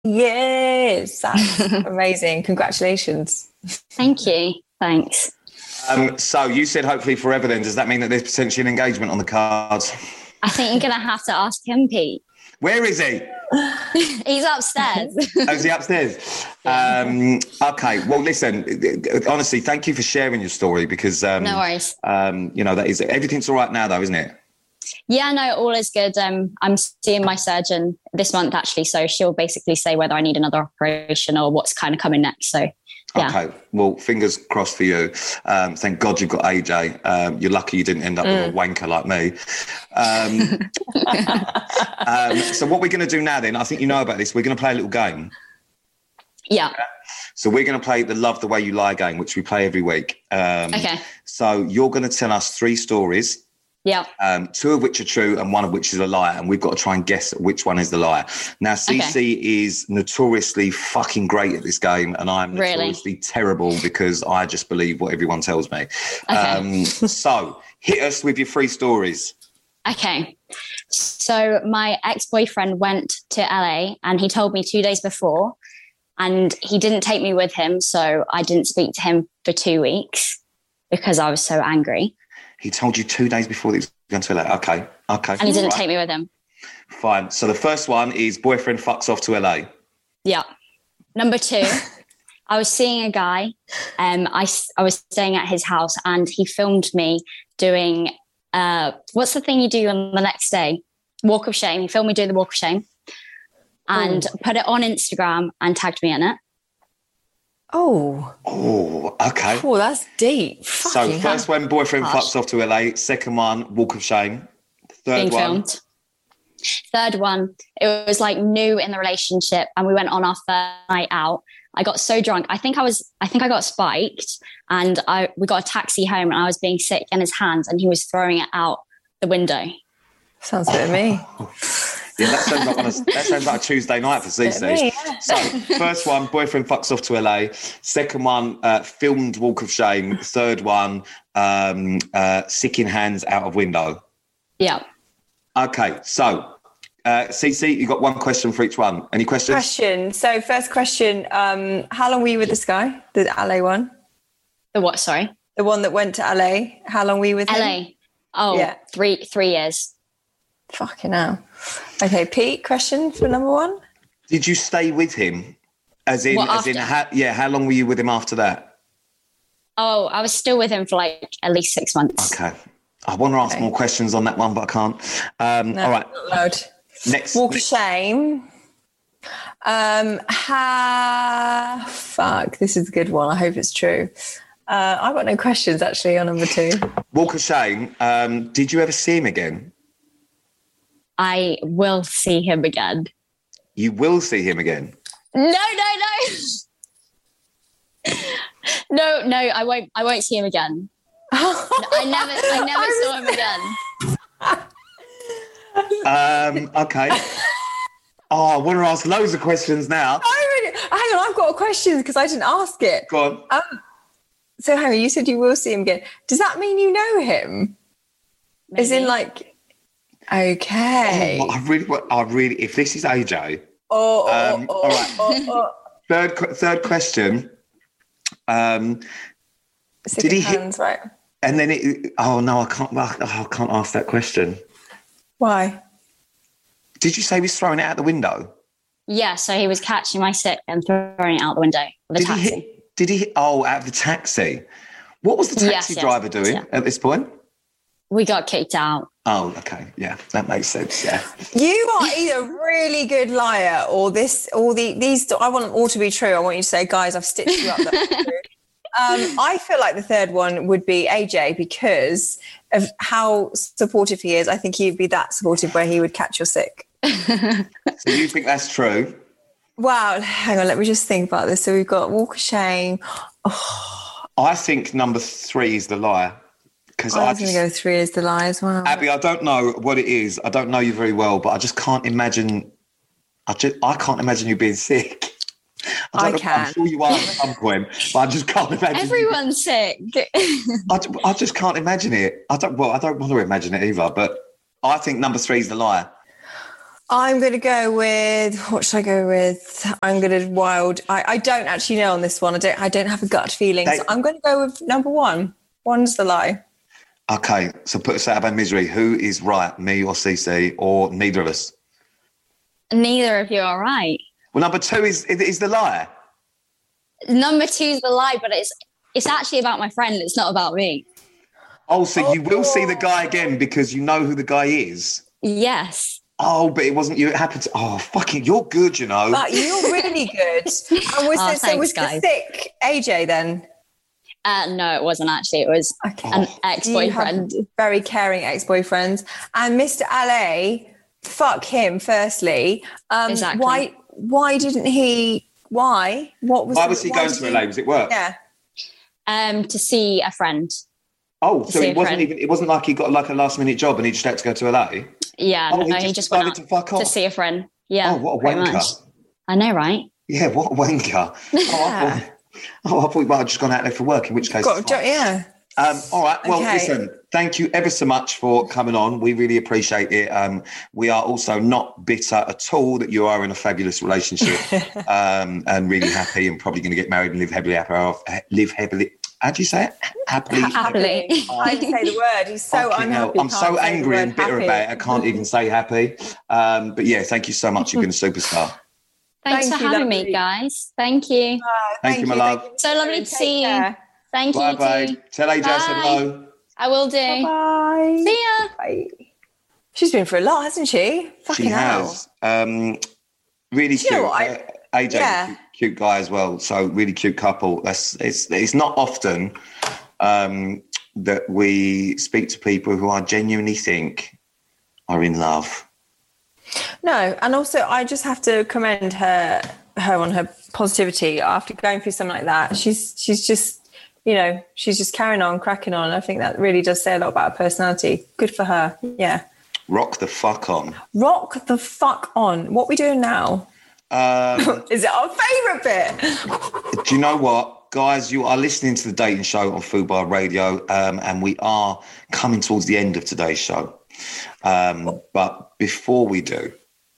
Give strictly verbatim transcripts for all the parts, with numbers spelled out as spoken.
Yes, that's amazing. Congratulations. Thank you. Thanks. Um, so you said hopefully forever then. Does that mean that there's potentially an engagement on the cards? I think you're going to have to ask him, Pete. Where is he? He's upstairs. Oh, is he upstairs? Um, okay. Well, listen, honestly, thank you for sharing your story because... Um, no worries. Um, you know, that is... Everything's all right now though, isn't it? Yeah, no, all is good. Um, I'm seeing my surgeon this month, actually. So she'll basically say whether I need another operation or what's kind of coming next. So, yeah. Okay. Well, fingers crossed for you. Um, thank God you've got A J. Um, you're lucky you didn't end up mm. with a wanker like me. Um, um, so what we're going to do now then, I think you know about this. We're going to play a little game. Yeah. So we're going to play the Love the Way You Lie game, which we play every week. Um, okay. So you're going to tell us three stories. Yeah. Um, two of which are true and one of which is a lie, and we've got to try and guess which one is the lie. Now, Cece okay. is notoriously fucking great at this game, and I'm notoriously really? terrible because I just believe what everyone tells me. Okay. Um, so hit us with your three stories. Okay. So my ex-boyfriend went to L A and he told me two days before, and he didn't take me with him, so I didn't speak to him for two weeks because I was so angry. He told you two days before that he was going to L A. Okay, okay. And he didn't right. take me with him. Fine. So the first one is boyfriend fucks off to L A. Yeah. Number two, I was seeing a guy. Um, I, I was staying at his house and he filmed me doing, uh, what's the thing you do on the next day? Walk of shame. He filmed me doing the walk of shame and Ooh. put it on Instagram and tagged me in it. Oh. Oh, okay. Oh, that's deep. Fucking so first one, boyfriend harsh. fucks off to L A. Second one, walk of shame. Third Being one. Filmed. Third one, it was like new in the relationship and we went on our first night out. I got so drunk. I think I was, I think I got spiked and I we got a taxi home and I was being sick in his hands and he was throwing it out the window. Sounds a bit of me. Yeah, that sounds like one of, that sounds like a Tuesday night for Cece. Yeah. So, first one, boyfriend fucks off to L A. Second one, uh, filmed walk of shame. Third one, um, uh, sick in hands out of window. Yeah. Okay, so uh, Cece, you got one question for each one. Any questions? Question. So, first question: um, how long were you with this guy? The L A one. The what? Sorry. The one that went to L A. How long were you with L A? him? Oh, yeah. three three years. Fucking hell. Okay, Pete, question for number one. Did you stay with him? As in, what, as in, how, yeah, how long were you with him after that? Oh, I was still with him for like at least six months. Okay. I want to ask okay. more questions on that one, but I can't. Um, no, all right. Not allowed. Next. Walk of shame. Um, ha, fuck, this is a good one. I hope it's true. Uh, I've got no questions actually on number two. Walk of shame. Um, did you ever see him again? I will see him again. You will see him again? No, no, no. no, no, I won't I won't see him again. I never I never saw him again. Um, okay. Oh, I want to ask loads of questions now. I really, hang on, I've got a question because I didn't ask it. Go on. Um, so hang on, you said you will see him again. Does that mean you know him? Maybe. As in like okay. Oh, I really, I really. If this is A J. Oh, oh, um, oh, all right. oh, oh. Third, third question. Um, Sick did he hands, hit? Right. And then it. Oh no, I can't. Oh, I can't ask that question. Why? Did you say he was throwing it out the window? Yeah. So he was catching my stick and throwing it out the window of the did taxi. He hit, did he? Hit, oh, out of the taxi. What was the taxi yes, driver yes, doing yeah. at this point? We got kicked out. Oh, okay. Yeah, that makes sense. Yeah. You are either a really good liar or this, or the, these, I want them all to be true. I want you to say, guys, I've stitched you up. That's true. Um, I feel like the third one would be A J because of how supportive he is. I think he'd be that supportive where he would catch your sick. So you think that's true? Wow. Hang on. Let me just think about this. So we've got walk of shame. Oh. I think number three is the lie. Because I was going to go three is the lie as well. Abby, I don't know what it is. I don't know you very well, but I just can't imagine. I just I can't imagine you being sick. I, I know, can. I'm sure you are at some point, but I just can't imagine. Everyone's sick. I, I just can't imagine it. I don't. Well, I don't want to imagine it either. But I think number three is the lie. I'm going to go with, what should I go with? I'm going to wild. I, I don't actually know on this one. I don't I don't have a gut feeling. They, so I'm going to go with number one. One's the lie. Okay, so put us out of our misery. Who is right, me or Cece, or neither of us? Neither of you are right. Well, number two is is the lie. Number two is the lie, but it's it's actually about my friend. It's not about me. Oh, so oh, you will see the guy again because you know who the guy is? Yes. Oh, but it wasn't you. It happened to... Oh, fucking, you're good, you know. But you're really good. And was, oh, it, thanks, so was guys. the thick A J then? Uh, no, it wasn't actually. It was okay. an Oh. ex-boyfriend. Very caring ex-boyfriend. And Mister L A, fuck him, firstly. Um, exactly. Why Why didn't he... Why? What was Why the, was he why going to L A? Was it work? Yeah. Um, to see a friend. Oh, so See it a wasn't friend. even... It wasn't like he got like a last-minute job and he just had to go to L A? Yeah, Oh, no, he he just just went decided out to fuck off? to see a friend. Yeah. Oh, what a pretty wanker. much. I know, right? Yeah, what a wanker. Oh, I thought, oh, I thought he might have just gone out there for work, in which case... Got, it's fine. yeah. Um, all right. Well, Okay. listen, thank you ever so much for coming on. We really appreciate it. Um, we are also not bitter at all that you are in a fabulous relationship um, and really happy and probably going to get married and live happily ever live happily. How do you say it? Happily. Happily. I didn't say the word. He's so Fucking hell. unhappy. I'm so can't say the angry word and bitter happy. about it. I can't even say happy. Um, but yeah, thank you so much. You've been a superstar. Thanks Thank for you, having lovely. me, guys. Thank you. Oh, Thank you, my love. thank you. So lovely to Take see you. care. Thank Bye, you. bye. Too. Tell A J I said Bye. hello. I will do. Bye. See ya. Bye. She's been for a lot, hasn't she? Fucking She hell. has. Um, really Do you cute. know what? I- Uh, A J, Yeah. cute, cute guy as well. So really cute couple. That's it's it's not often um, that we speak to people who I genuinely think are in love. No, and also I just have to commend her her on her positivity after going through something like that. She's she's just, you know, she's just carrying on, cracking on. I think that really does say a lot about her personality. Good for her. Yeah. Rock the fuck on. Rock the fuck on. What are we doing now? Um, Is it our favourite bit? do you know what? Guys, you are listening to the Dating Show on Fubar Radio, um, and we are coming towards the end of today's show. Um, but before we do,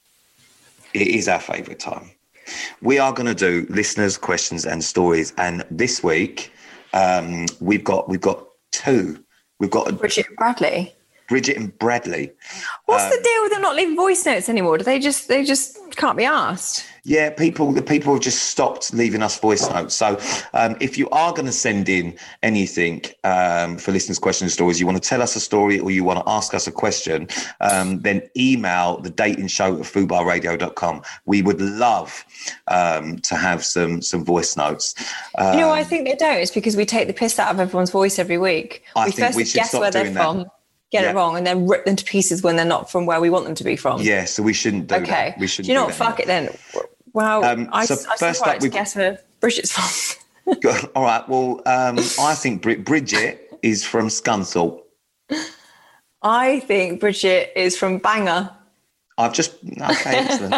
it is our favourite time. We are going to do listeners' questions and stories, and this week um, we've got we've got two. We've got Bridget Bradley. Bridget and Bradley. What's Um, the deal with them not leaving voice notes anymore? Do they just they just can't be asked? Yeah, people the people have just stopped leaving us voice notes. So um, if you are going to send in anything um, for listeners' questions and stories, you want to tell us a story or you want to ask us a question, um, then email the dating show at fubar radio dot com. We would love um, to have some some voice notes. Um, You know why I think they don't? It's because we take the piss out of everyone's voice every week. I we think first we should guess stop where they're doing that. from, get Yeah. it wrong, and then rip them to pieces when they're not from where we want them to be from. yeah, so we shouldn't do Okay. that. We shouldn't Do you know do what? that. Fuck it then. Well, Um, I, so I first still up like to we've- guess where Bridget's from. All right. Well, um, I think Brid- Bridget is from Scunthorpe. I think Bridget is from Bangor. I've just okay, excellent.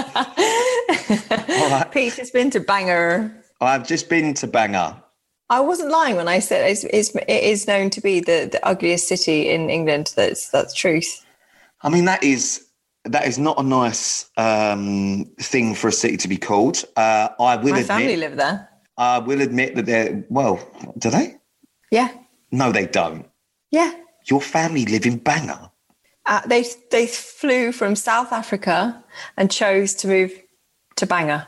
All right. Peter's been to Bangor. I've just been to Bangor. I wasn't lying when I said it's, it's, it is known to be the, the ugliest city in England. That's that's truth. I mean, that is that is not a nice um, thing for a city to be called. Uh, I will My admit. family live there. I will admit that they're well. Do they? Yeah, No, they don't. yeah. Your family live in Bangor. Uh, they they flew from South Africa and chose to move to Bangor.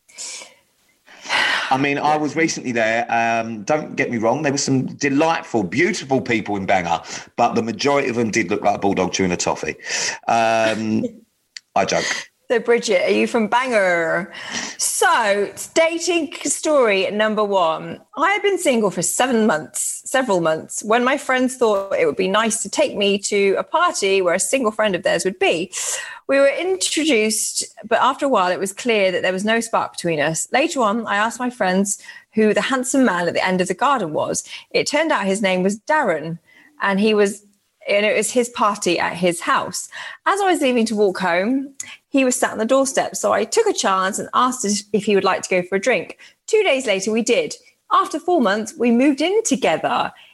I mean, I was recently there. Um, don't get me wrong. There were some delightful, beautiful people in Bangor, but the majority of them did look like a bulldog chewing a toffee. Um, I joke. So, Bridget, are you from Bangor? So, dating story number one. I had been single for seven months, several months, when my friends thought it would be nice to take me to a party where a single friend of theirs would be. We were introduced, but after a while, it was clear that there was no spark between us. Later on, I asked my friends who the handsome man at the end of the garden was. It turned out his name was Darren, and he was, and it was his party at his house. As I was leaving to walk home, he was sat on the doorstep, so I took a chance and asked if he would like to go for a drink. Two days later, we did. After four months, we moved in together.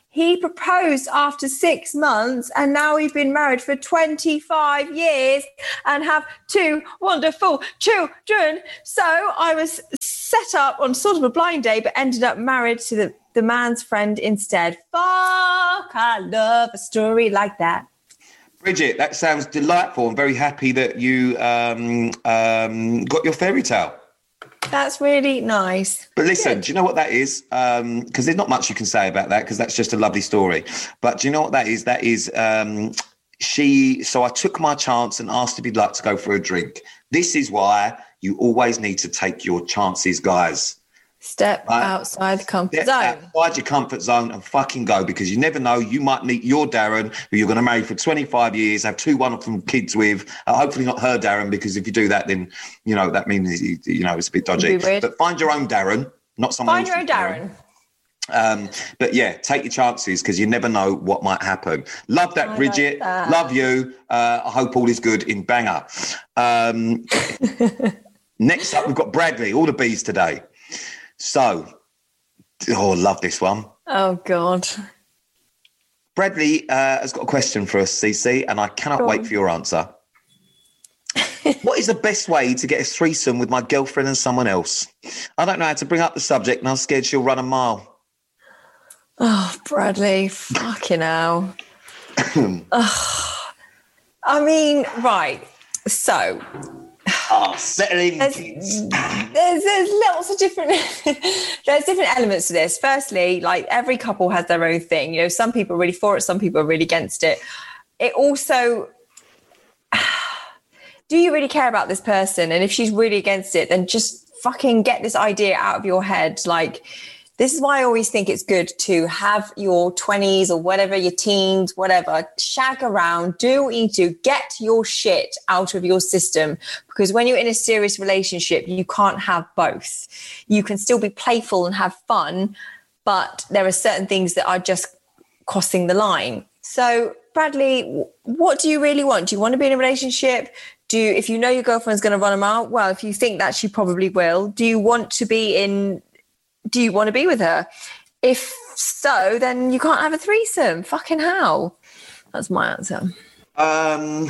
He proposed after six months and now we've been married for twenty-five years and have two wonderful children. So I was set up on sort of a blind date, but ended up married to the, the man's friend instead. Fuck, I love a story like that. Bridget, that sounds delightful. I'm very happy that you um, um, got your fairy tale. That's really nice. But listen, Good. Do you know what that is? Because um, there's not much you can say about that because that's just a lovely story. But do you know what that is? That is um, she. So I took my chance and asked if he'd like to go for a drink. This is why you always need to take your chances, guys. Step right? outside the comfort Step zone. Outside your comfort zone and fucking go, because you never know. You might meet your Darren, who you're going to marry for twenty-five years, have two wonderful kids with. Uh, hopefully not her Darren, because if you do that, then you know that means you, you know it's a bit dodgy. But find your own Darren, not someone else's. Find your own Darren. Darren. Um, but yeah, take your chances because you never know what might happen. Love that, I Bridget. Like that. Love you. Uh, I hope all is good in Bangor. Um, next up, we've got Bradley. All the bees today. So, oh, love this one. Oh, God. Bradley uh, has got a question for us, Cece, and I cannot Go wait on. for your answer. What is the best way to get a threesome with my girlfriend and someone else? I don't know how to bring up the subject and I'm scared she'll run a mile. Oh, Bradley, fucking hell. oh, I mean, right, so... Oh, settling. There's, there's, there's lots of different there's different elements to this. Firstly, like every couple has their own thing. You know, some people are really for it, some people are really against it. It also, do you really care about this person? And if she's really against it, then just fucking get this idea out of your head. Like, this is why I always think it's good to have your twenties or whatever, your teens, whatever, shag around, do what you do, get your shit out of your system. Because when you're in a serious relationship, you can't have both. You can still be playful and have fun, but there are certain things that are just crossing the line. So, Bradley, what do you really want? Do you want to be in a relationship? Do you, if you know your girlfriend's going to run them out, well, if you think that she probably will, do you want to be in... Do you want to be with her? If so, then you can't have a threesome. Fucking hell. That's my answer. Um,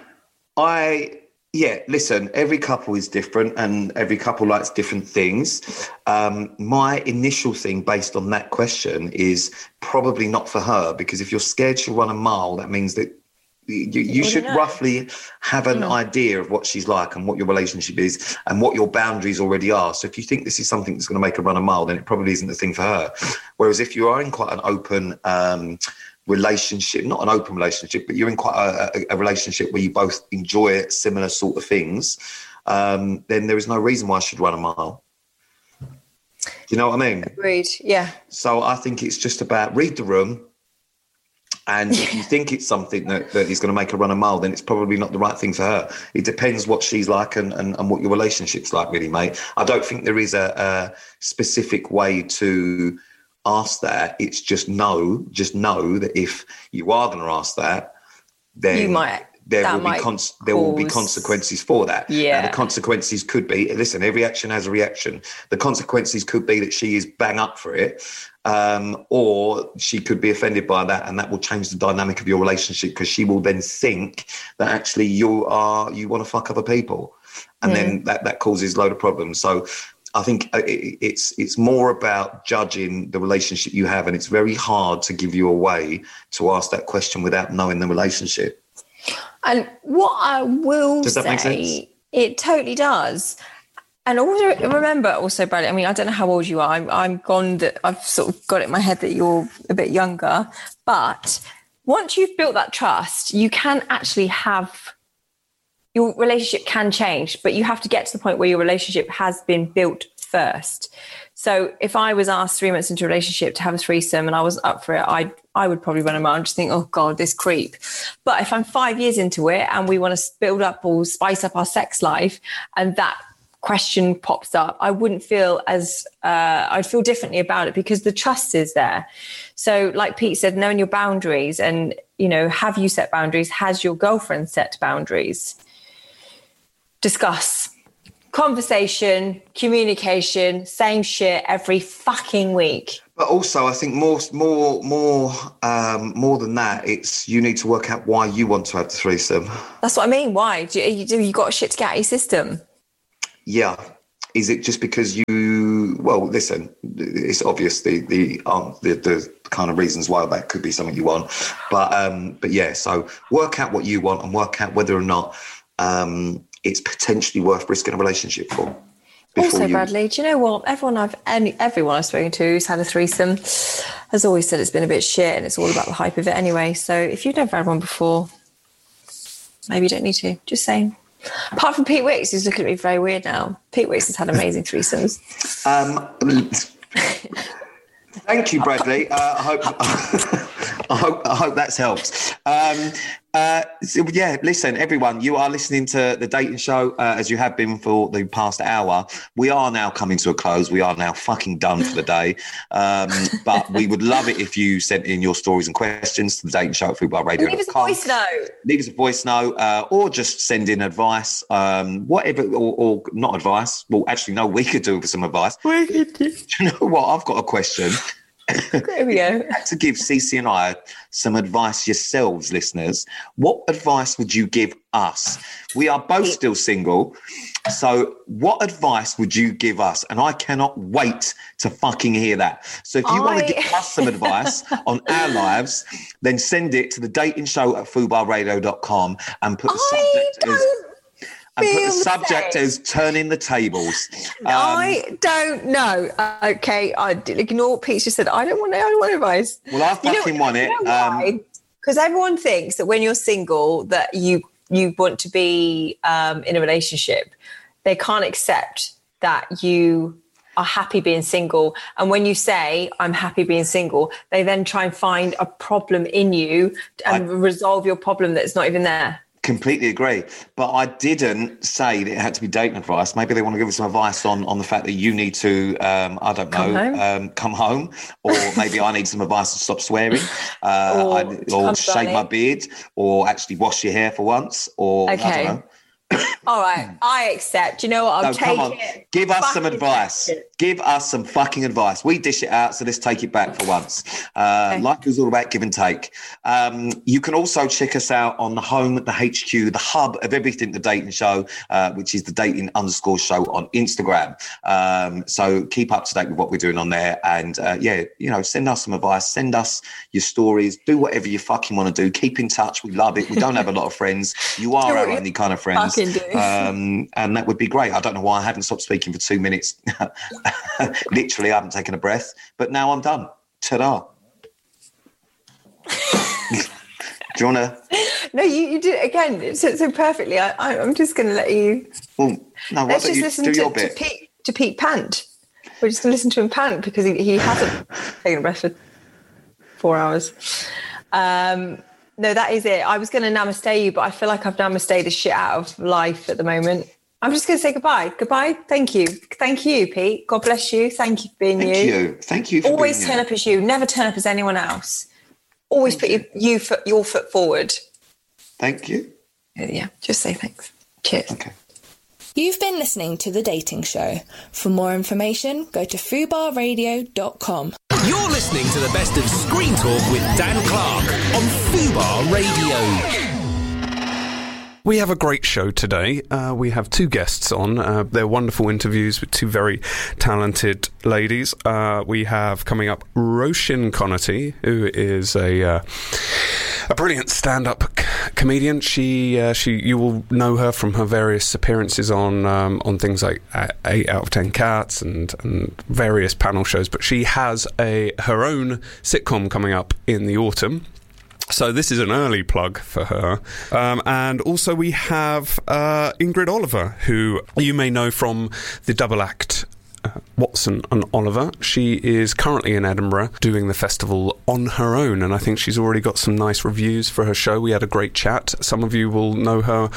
I, yeah, listen, every couple is different and every couple likes different things. Um, my initial thing based on that question is probably not for her, because if you're scared she'll run a mile, that means that You, you should know. roughly have an mm. idea of what she's like and what your relationship is and what your boundaries already are. So if you think this is something that's going to make her run a mile, then it probably isn't the thing for her. Whereas if you are in quite an open um, relationship, not an open relationship, but you're in quite a, a, a relationship where you both enjoy similar sort of things, um, then there is no reason why I should run a mile. Do you know what I mean? Agreed, yeah. So I think it's just about read the room. And if you think it's something that, that is going to make her run a mile, then it's probably not the right thing for her. It depends what she's like and, and, and what your relationship's like, really, mate. I don't think there is a, a specific way to ask that. It's just know, just know that if you are going to ask that, then you might. There will be con- there will be consequences for that. Yeah. And the consequences could be, listen, every action has a reaction. The consequences could be that she is bang up for it, um, or she could be offended by that, and that will change the dynamic of your relationship, because she will then think that actually you are you want to fuck other people, and mm. then that that causes a load of problems. So I think it's it's more about judging the relationship you have, and it's very hard to give you a way to ask that question without knowing the relationship. And what I will does that say, make sense? It totally does. And also remember, also, Bradley, I mean, I don't know how old you are. I'm, I'm gone that I've sort of got it in my head that you're a bit younger. But once you've built that trust, you can actually have, your relationship can change, but you have to get to the point where your relationship has been built first. So if I was asked three months into a relationship to have a threesome and I was up for it, I I would probably run a mile and just think, oh God, this creep. But if I'm five years into it and we want to build up or spice up our sex life, and that question pops up, I wouldn't feel as, uh, I'd feel differently about it, because the trust is there. So like Pete said, knowing your boundaries, and, you know, have you set boundaries? Has your girlfriend set boundaries? Discuss. conversation, communication, same shit every fucking week. But also, I think more, more, more, um, more than that, it's you need to work out why you want to have the threesome. That's what I mean. Why do you, you, you got shit to get out of your system? Yeah. Is it just because you? Well, listen, it's obvious the the um, the, the kind of reasons why that could be something you want, but um, but yeah. So work out what you want and work out whether or not um, it's potentially worth risking a relationship for. Also, you... Bradley, do you know what? Everyone I've any, everyone I've spoken to who's had a threesome has always said it's been a bit shit, and it's all about the hype of it anyway. So if you've never had one before, maybe you don't need to. Just saying. Apart from Pete Wicks, who's looking at me very weird now. Pete Wicks has had amazing threesomes. Um, thank you, Bradley. Uh, I hope. I hope, I hope that's helped. Um, uh, so yeah, listen, everyone, you are listening to The Dating Show, uh, as you have been for the past hour. We are now coming to a close. We are now fucking done for the day. Um, but we would love it if you sent in your stories and questions to The Dating Show at foodbar radio dot com. Leave us a voice note. Leave us a voice note, uh, or just send in advice, um, whatever, or, or not advice. Well, actually, no, we could do with some advice. We could do. Do you know what? I've got a question. There we go. To give Cece and I some advice yourselves, listeners, what advice would you give us? We are both still single, so what advice would you give us? And I cannot wait to fucking hear that. So if you I... want to give us some advice on our lives, then send it to the dating show at foodbar radio dot com and put the I subject as And put the subject same. as turning the tables. Um, I don't know. Okay, I ignore what Pete just said. I don't want. I don't want advice. Well, I fucking you know, want it. Because um, everyone thinks that when you're single, that you you want to be um, in a relationship. They can't accept that you are happy being single. And when you say I'm happy being single, they then try and find a problem in you and I, resolve your problem that's not even there. Completely agree. But I didn't say that it had to be dating advice. Maybe they want to give us some advice on, on the fact that you need to, um, I don't know, come home, um, come home or maybe I need some advice to stop swearing uh, or, I, or shave my beard or actually wash your hair for once or okay. I don't know. All right, I accept. You know what? I'll no, take come on. it. Give us some advice. Give us some fucking advice. We dish it out, so let's take it back for once. Uh, okay. Life is all about give and take. Um, you can also check us out on the home, the H Q, the hub of everything The Dating Show, uh, which is the dating underscore show on Instagram. Um, so keep up to date with what we're doing on there. And uh, yeah, you know, send us some advice. Send us your stories. Do whatever you fucking want to do. Keep in touch. We love it. We don't have a lot of friends. You are our only kind of friends. Um, and that would be great. I don't know why I haven't stopped speaking for two minutes. Literally, I haven't taken a breath, but now I'm done. Ta-da. Do you want to? No, you, you did it again so, so perfectly. I, I, I'm just going to let you. Well, no, let's just you listen do to, your to, bit. Pete, to Pete pant. We're just going to listen to him pant because he, he hasn't taken a breath for four hours. Um, No, that is it. I was going to namaste you, but I feel like I've namaste the shit out of life at the moment. I'm just going to say goodbye. Goodbye. Thank you. Thank you, Pete. God bless you. Thank you for being Thank you. you. Thank you for Always being turn you. up as you. Never turn up as anyone else. Always Thank put you. You foot, your foot forward. Thank you. Yeah, just say thanks. Cheers. Okay. You've been listening to The Dating Show. For more information, go to foodbar radio dot com. You're listening to the best of Screen Talk with Dan Clark on Fubar Radio. We have a great show today. Uh, we have two guests on. Uh, they're wonderful interviews with two very talented ladies. Uh, we have coming up Roisin Conaty, who is a uh, a brilliant stand-up c- comedian. She uh, she you will know her from her various appearances on um, on things like Eight Out of Ten Cats and, and various panel shows. But she has a her own sitcom coming up in the autumn. So this is an early plug for her. Um, and also we have uh, Ingrid Oliver, who you may know from the double act uh, Watson and Oliver. She is currently in Edinburgh doing the festival on her own, and I think she's already got some nice reviews for her show. We had a great chat. Some of you will know her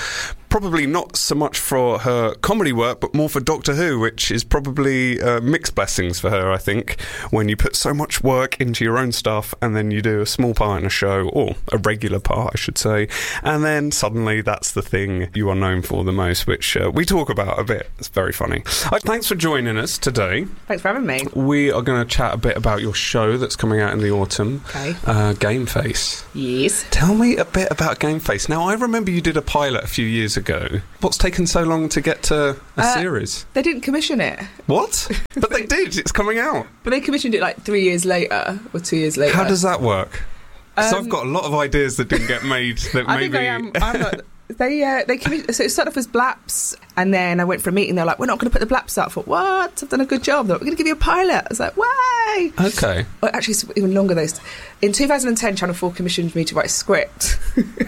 probably not so much for her comedy work, but more for Doctor Who, which is probably uh, mixed blessings for her, I think, when you put so much work into your own stuff and then you do a small part in a show, or a regular part, I should say, and then suddenly that's the thing you are known for the most, which uh, we talk about a bit. It's very funny. Uh, thanks for joining us today. Thanks for having me. We are going to chat a bit about your show that's coming out in the autumn. Okay. Uh, Game Face. Yes. Tell me a bit about Game Face. Now, I remember you did a pilot a few years ago. What's taken so long to get to a uh, series? They didn't commission it. What? But they did. It's coming out. But they commissioned it like three years later or two years later. How does that work? Because Um, I've got a lot of ideas that didn't get made. That I maybe think I am. I'm not. They uh, they commissioned, so it started off as Blaps, and then I went for a meeting. They're like, "We're not going to put the Blaps out." I thought, "What? I've done a good job. They're like, we're going to give you a pilot." I was like, "Way!" Okay. Well, actually, it's even longer though. In two thousand ten, Channel four commissioned me to write a script,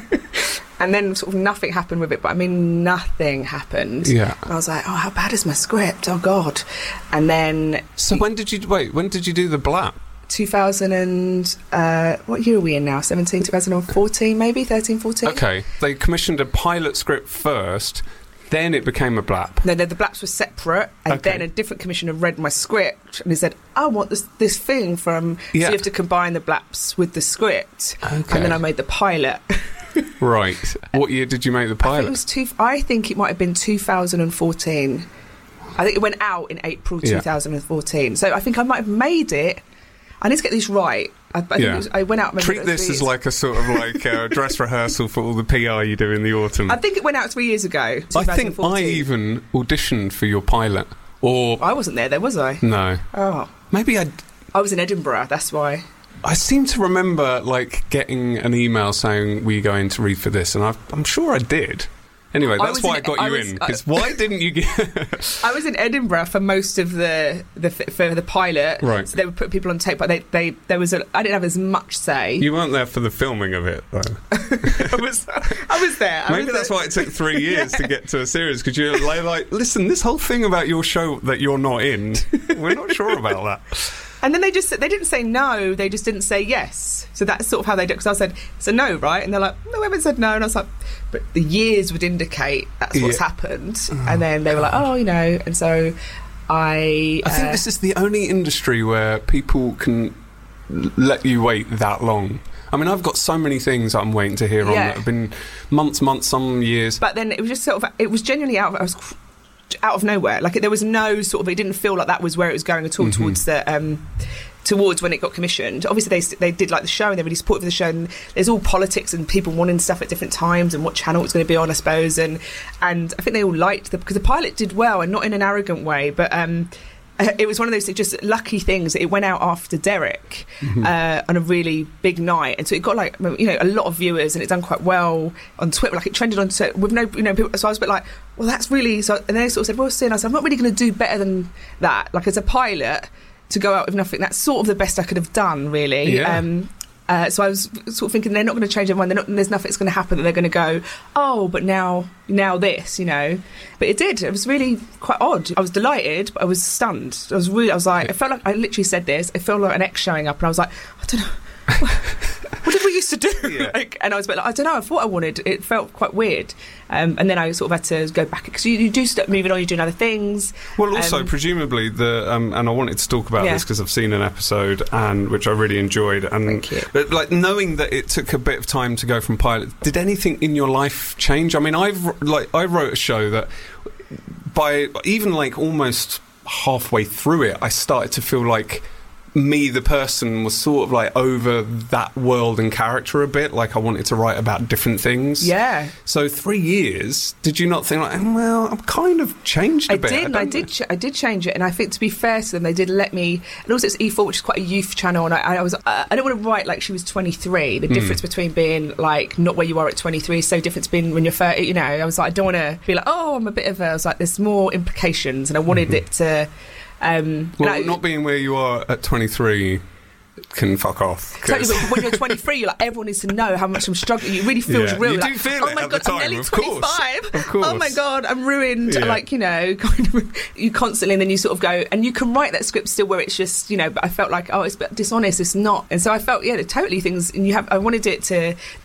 and then sort of nothing happened with it. But I mean, nothing happened. Yeah. And I was like, "Oh, how bad is my script? Oh God!" And then So when did you wait? When did you do the Blap? two thousand and uh, what year are we in now? seventeen, twenty fourteen, maybe thirteen, fourteen. Okay. They commissioned a pilot script first, then it became a Blap. No, no, the Blaps were separate, and Okay. then a different commissioner read my script and he said, "I want this this thing from." Yeah. So you have to combine the Blaps with the script, Okay. and then I made the pilot. Right. What year did you make the I think pilot? it was two. I think it might have been two thousand fourteen. I think it went out in April Yeah. two thousand fourteen. So I think I might have made it. I need to get this right. I, I, think Yeah. it was, I went out. Maybe Treat it was this three as years- like a sort of like a dress rehearsal for all the P R you do in the autumn. I think it went out three years ago. I think I even auditioned for your pilot. Or I wasn't there. There was I? no. Oh, Maybe I I was in Edinburgh. That's why. I seem to remember like getting an email saying, "Were you going to read for this?" And I, I'm sure I did. Anyway, I that's was why in- I got I you was- in. I- Because why didn't you get... I was in Edinburgh for most of the, the for the pilot. Right. So they would put people on tape, but they, they there was a, I didn't have as much say. You weren't there for the filming of it, though. I was I was there. I Maybe was that's there. why it took three years Yeah. to get to a series, because you're like, like, listen, this whole thing about your show that you're not in, we're not sure about that. And then they just they didn't say no. They just didn't say yes. So that's sort of how they did. Because I said it's a no, right? And they're like, no, we haven't said no. And I was like, but the years would indicate that's what's Yeah. happened. And then they were like, oh, you know. And so I. I think uh, this is the only industry where people can l- let you wait that long. I mean, I've got so many things I'm waiting to hear on Yeah. that have been months, months, some years. But then it was just sort of, it was genuinely out of, I was out of nowhere. Like there was no sort of, it didn't feel like that was where it was going at all Mm-hmm. towards the, um, towards when it got commissioned. Obviously they they did like the show and they're really supportive of the show, and there's all politics and people wanting stuff at different times and what channel it's going to be on, I suppose. And, and I think they all liked the, because the pilot did well and not in an arrogant way, but, um, it was one of those just lucky things. It went out after Derek Mm-hmm. uh, on a really big night, and so it got like you know a lot of viewers, and it done quite well on Twitter. Like it trended on Twitter with no you know. People, so I was a bit like, well, that's really. So and they sort of said, well, see, and I said, I'm not really going to do better than that. Like as a pilot, to go out with nothing, that's sort of the best I could have done, really. Yeah. Um, uh, so I was sort of thinking they're not going to change their mind. They're not, there's nothing that's going to happen that they're going to go, oh, but now, now this, you know. But it did. It was really quite odd. I was delighted, but I was stunned. I was really. I was like, I felt like I literally said this. It felt like an ex showing up, and I was like, I don't know. What did we used to do? Yeah. Like, and I was a bit like, I don't know. I thought I wanted. It felt quite weird. Um, and then I sort of had to go back because you, you do start moving on. You're doing other things. Well, also Um, presumably the um, and I wanted to talk about Yeah. this because I've seen an episode and which I really enjoyed. And Thank you. But like knowing that it took a bit of time to go from pilot, did anything in your life change? I mean, I've like I wrote a show that by even like almost halfway through it, I started to feel like me, the person, was sort of like over that world and character a bit. Like I wanted to write about different things. Yeah. So three years, did you not think like, oh, well, I'm kind of changed a I bit? did, and I don't did, ch- I did change it, and I think to be fair to them, they did let me. And also, it's E four, which is quite a youth channel, and I, I was, uh, I don't want to write like she was twenty-three. The difference between being like not where you are at twenty-three is so different to being when you're thirty. You know, I was like, I don't want to be like, oh, I'm a bit of a. I was like, there's more implications, and I wanted it to. Um, Well, and I- not being where you are at twenty-three can fuck off. 'cause- Totally, but when you're twenty-three, you're like, everyone needs to know how much I'm struggling. It really feels Yeah, real. you like, do feel oh it my at the god, I'm time, nearly of course, twenty-five. of course. Oh my god, I'm ruined. Yeah. Like, you know, kind of, you constantly, and then you sort of go, and you can write that script still where it's just, you know, but I felt like, oh, it's a bit dishonest. It's not, and so I felt, yeah, totally things. And you have, I wanted it to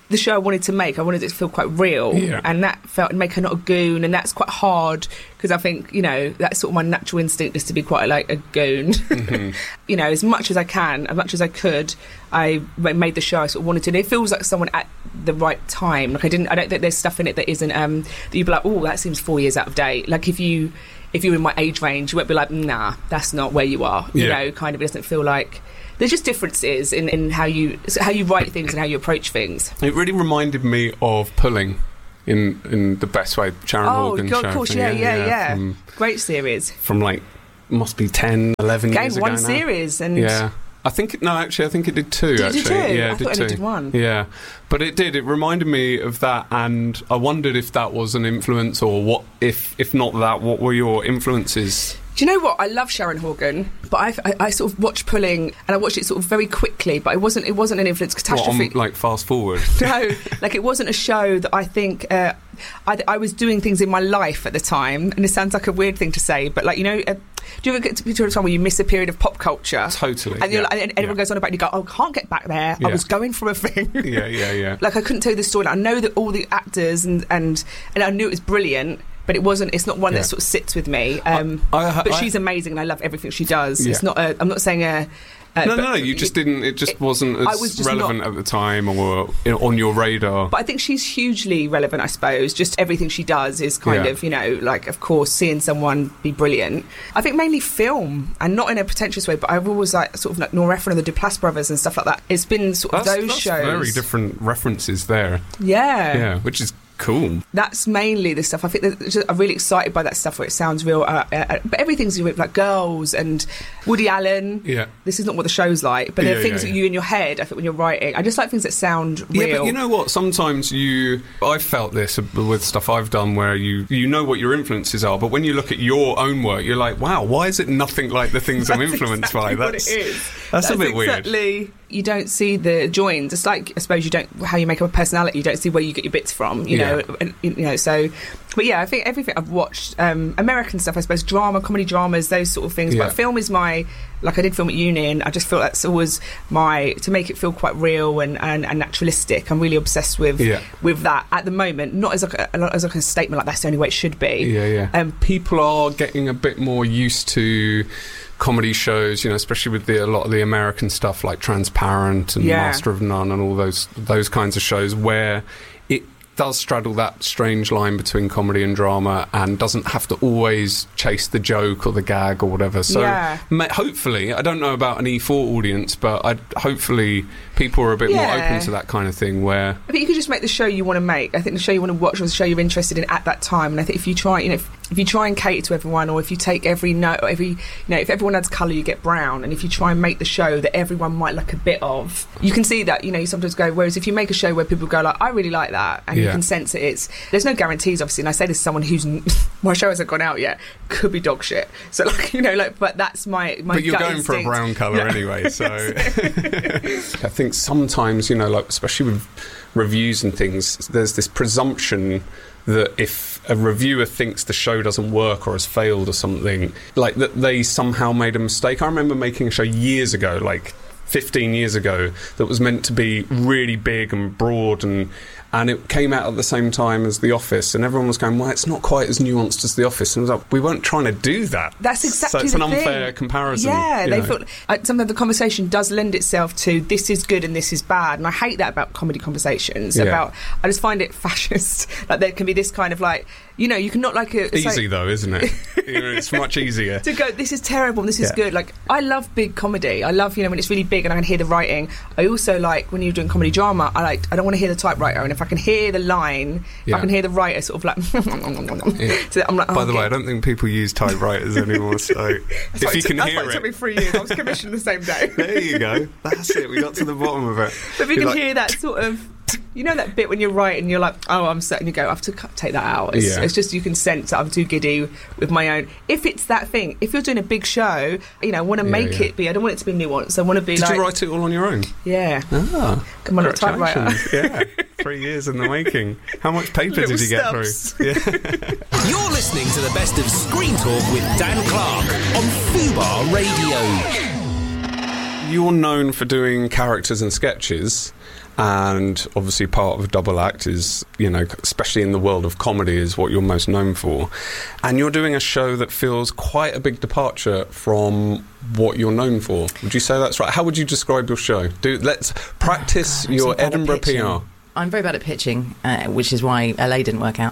the show I wanted to make. I wanted it to feel quite real, yeah. and that felt make her not a goon, and that's quite hard because I think, you know, that's sort of my natural instinct is to be quite like a goon. Mm-hmm. You know, as much as I can, as much as I could, I made the show I sort of wanted to. And it feels like someone at the right time. Like I didn't, I don't think there's stuff in it that isn't um, that you'd be like, oh, that seems four years out of date. Like if you if you're in my age range, you won't be like, nah, that's not where you are. You yeah. know, kind of. It doesn't feel like. There's just differences in, in how you how you write things and how you approach things. It really reminded me of Pulling in in the best way. Sharon oh, Horgan God, show. of course, yeah, yeah, yeah. yeah. From, Great series. From like, must be ten, eleven Game years ago one now. series. And yeah. I think, no, actually, I think it did two, did actually. It did two? Yeah, I it did thought two. it did one. Yeah. But it did. It reminded me of that, and I wondered if that was an influence, or what, if if not that, what were your influences? Do you know what? I love Sharon Horgan, but I, I, I sort of watched Pulling, and I watched it sort of very quickly. But it wasn't. It wasn't an influence catastrophe. What, on, like fast forward. No, like it wasn't a show that I think. Uh, I, I was doing things in my life at the time, and it sounds like a weird thing to say, but like you know. Uh, do you ever get to a time where you miss a period of pop culture? Totally. And, you're yeah, like, and everyone yeah. goes on about it, and you go, oh, I can't get back there. Yeah. I was going for a thing. Yeah, yeah, yeah. Like I couldn't tell you the story. I know that all the actors and and, and I knew it was brilliant. But it wasn't. It's not one yeah. that sort of sits with me. Um, I, I, but I, she's amazing, and I love everything she does. Yeah. It's not. A, I'm not saying a. Uh, no, no, you just didn't. It just it, wasn't as was just relevant not, at the time, or on your radar. But I think she's hugely relevant. I suppose just everything she does is kind yeah. of, you know, like of course seeing someone be brilliant. I think mainly film, and not in a pretentious way. But I've always like sort of like Nora Ephron and the Duplass brothers and stuff like that. It's been sort of that's, those that's shows. Very different references there. Yeah, yeah, which is. Cool. That's mainly the stuff. I think that I'm really excited by that stuff where it sounds real. Uh, uh, but everything's like Girls and Woody Allen. Yeah. This is not what the show's like, but there yeah, are things yeah, that yeah. you in your head. I think when you're writing, I just like things that sound real. Yeah, but you know what? Sometimes you, I've felt this with stuff I've done where you you know what your influences are, but when you look at your own work, you're like, wow, why is it nothing like the things I'm influenced exactly by? That's what it is. That's, that's a bit exactly, weird. You don't see the joins. It's like I suppose you don't how you make up a personality. You don't see where you get your bits from. You know, yeah. and, you know. So, but yeah, I think everything I've watched, um, American stuff, I suppose, drama, comedy dramas, those sort of things. Yeah. But film is my like I did film at uni, and I just feel that's always my to make it feel quite real and, and, and naturalistic. I'm really obsessed with yeah. with that at the moment. Not as like a, as like a statement like that's the only way it should be. Yeah, yeah. And um, people are getting a bit more used to comedy shows, you know, especially with the, a lot of the American stuff like Transparent and yeah. Master of None and all those those kinds of shows where it does straddle that strange line between comedy and drama and doesn't have to always chase the joke or the gag or whatever. So yeah. ma- hopefully, I don't know about an E four audience, but I'd, hopefully people are a bit yeah. more open to that kind of thing where... I think you can just make the show you want to make. I think the show you want to watch or the show you're interested in at that time. And I think if you try, you know, if, if you try and cater to everyone, or if you take every note, or every, you know, if everyone adds colour, you get brown. And if you try and make the show that everyone might like a bit of, you can see that, you know, you sometimes go, whereas if you make a show where people go like, I really like that, and yeah. you can sense it, it's, there's no guarantees, obviously. And I say this as someone who's, my show hasn't gone out yet, could be dog shit. So, like, you know, like, but that's my, my But you're gut going instinct. for a brown colour yeah. anyway, so... I think sometimes, you know, like, especially with reviews and things, there's this presumption that if a reviewer thinks the show doesn't work or has failed or something, like that they somehow made a mistake. I remember making a show years ago, like fifteen years ago, that was meant to be really big and broad, and and it came out at the same time as The Office, and everyone was going, well, it's not quite as nuanced as The Office. And I was like, we weren't trying to do that. That's exactly So it's the an unfair thing. comparison. Yeah, they know. thought uh, sometimes the conversation does lend itself to this is good and this is bad, and I hate that about comedy conversations. Yeah. About I just find it fascist. Like there can be this kind of like, you know, you can not like a Easy like, though, isn't it? You know, it's much easier to go, this is terrible and this is Yeah. good. Like I love big comedy. I love, you know, when it's really big and I can hear the writing. I also like when you're doing comedy drama, I like I don't want to hear the typewriter, and if I can hear the line, if Yeah. I can hear the writer sort of like Yeah. so I'm like, oh, By the okay. way, I don't think people use typewriters anymore, so That's if why you it took- can that's hear why it it... took me three years. I was commissioned the same day. There you go. That's it. We got to the bottom of it. But if you You're can like- hear that sort of, you know, that bit when you're writing, you're like, oh, I'm certain. You go, I have to cut, take that out. It's, Yeah. it's just you can sense that I'm too giddy with my own. If it's that thing, if you're doing a big show, you know, I want to Yeah, make yeah. it be. I don't want it to be nuanced. I want to be Did like, you write it all on your own? yeah, Ah, come on, a typewriter. congratulations. Yeah, three years in the making. How much paper Little did you get stubs. through? Yeah. You're listening to the best of Screen Talk with Dan Clark on Fubar Radio. You're known for doing characters and sketches, and obviously part of a double act is, you know, especially in the world of comedy, is what you're most known for. And you're doing a show that feels quite a big departure from what you're known for. Would you say that's right? How would you describe your show? Do let's practice oh, God, your so Edinburgh P R. I'm very bad at pitching, uh, which is why L A didn't work out.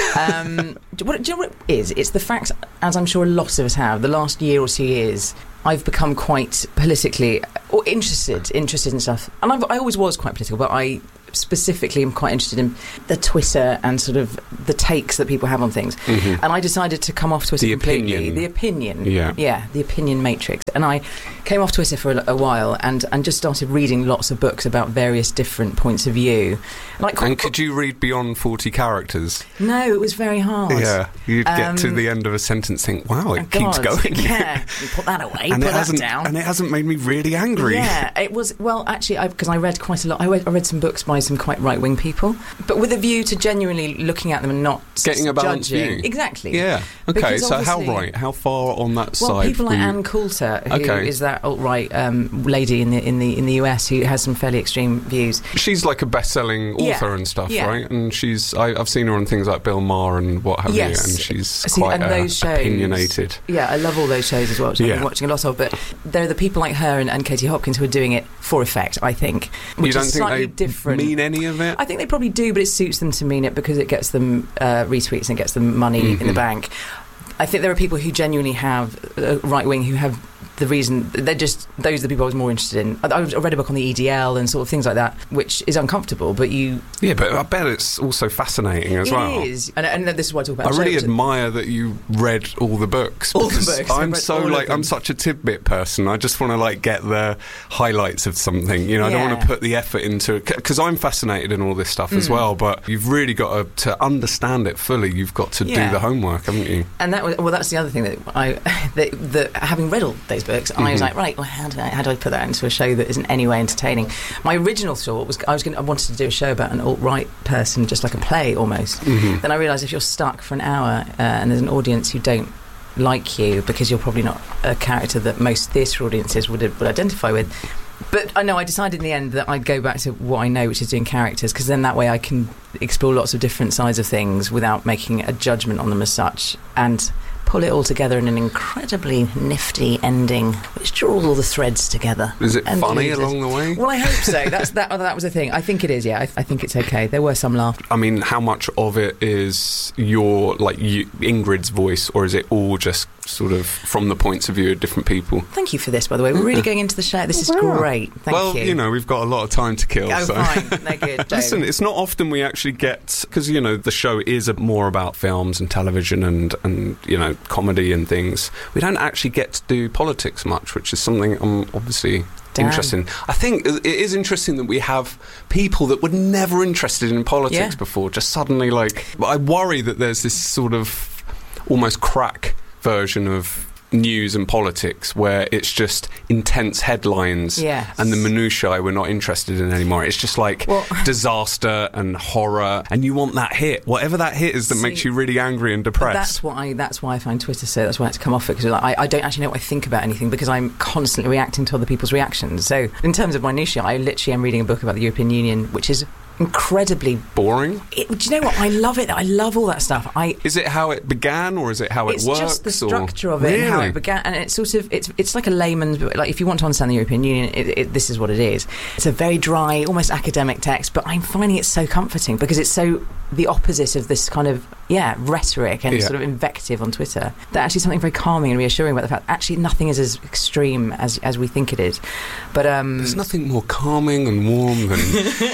Um, what, do you know what it is? It's the fact, as I'm sure a lot of us have, the last year or two years, I've become quite politically or interested, interested in stuff. And I've, I always was quite political, but I specifically am quite interested in the Twitter and sort of the takes that people have on things. Mm-hmm. And I decided to come off Twitter the completely. Opinion. The opinion. Yeah. Yeah, the opinion matrix. And I came off Twitter for a, a while and, and just started reading lots of books about various different points of view. Like, and could you read beyond forty characters? No, it was very hard. Yeah, you'd get um, to the end of a sentence, think, wow, it oh keeps God, going. Yeah, put that away, and put it that hasn't, down. And it hasn't made me really angry. Yeah, it was, well, actually, because I, I read quite a lot. I read, I read some books by some quite right-wing people, but with a view to genuinely looking at them and not getting a balanced judging. view. Exactly. Yeah. Okay, because so how right? How far on that well, side? Well, people like you... Ann Coulter, who okay. is that alt-right um, lady in the in the in the U S who has some fairly extreme views. She's like a best-selling author yeah. and stuff, yeah. right? And she's I, I've seen her on things like Bill Maher and what have yes. you, and she's See, quite and uh, those shows, opinionated. Yeah, I love all those shows as well, which yeah. I've been watching a lot of. But there are the people like her and, and Katie Hopkins who are doing it for effect, I think. Which you don't is think slightly they different. mean any of it? I think they probably do, but it suits them to mean it because it gets them uh, retweets and gets them money mm-hmm. in the bank. I think there are people who genuinely have uh, right wing who have the reason they're just those are the people I was more interested in. I, I read a book on the E D L and sort of things like that, which is uncomfortable. But you, yeah, but I bet it's also fascinating as it well. It is, and, and this is what I talk about. I really so, admire that you read all the books. All the books. I'm so like I'm such a tidbit person. I just want to like get the highlights of something. You know, yeah. I don't want to put the effort into it because I'm fascinated in all this stuff mm. as well. But you've really got to, to understand it fully. You've got to yeah. do the homework, haven't you? And that was, well, that's the other thing that I that, that having read all those books, mm-hmm. I was like, right. Right, well, how do I how do I put that into a show that isn't any way entertaining? My original thought was I was going I wanted to do a show about an alt-right person, just like a play almost. Mm-hmm. Then I realised if you're stuck for an hour uh, and there's an audience who don't like you because you're probably not a character that most theatre audiences would would identify with. But I know I decided in the end that I'd go back to what I know, which is doing characters, because then that way I can explore lots of different sides of things without making a judgment on them as such, and pull it all together in an incredibly nifty ending, which draws all the threads together. Is it funny along the way? Well, I hope so. That's that. That was the thing. I think it is. Yeah, I, I think it's okay. There were some laughs. I mean, how much of it is your like you, Ingrid's voice, or is it all just sort of from the points of view of different people? Thank you for this, by the way. We're really going into the show. This is great. Thank well, you. Well, you know, we've got a lot of time to kill. Oh, so. fine. They're good. Listen, it's not often we actually get, because, you know, the show is more about films and television and, and, you know, comedy and things. We don't actually get to do politics much, which is something I'm obviously Damn. interested in. I think it is interesting that we have people that were never interested in politics yeah. before, just suddenly, like, I worry that there's this sort of almost crack version of news and politics where it's just intense headlines yes. and the minutiae we're not interested in anymore. It's just like well, disaster and horror, and you want that hit, whatever that hit is that see, makes you really angry and depressed. That's what I. That's why I find Twitter so. That's why I had to come off it, because like, I, I don't actually know what I think about anything because I'm constantly reacting to other people's reactions. So in terms of minutiae, I literally am reading a book about the European Union, which is incredibly boring. It, do you know what? I love it. I love all that stuff. I is it how it began, or is it how it's it works? It's just the structure or? of it really? and how it began. And it's sort of it's it's like a layman's, like if you want to understand the European Union, it, it, this is what it is. It's a very dry, almost academic text, but I'm finding it so comforting because it's so the opposite of this kind of yeah rhetoric and yeah. sort of invective on Twitter. That actually something very calming and reassuring about the fact that actually nothing is as extreme as as we think it is. But um, there's nothing more calming and warm than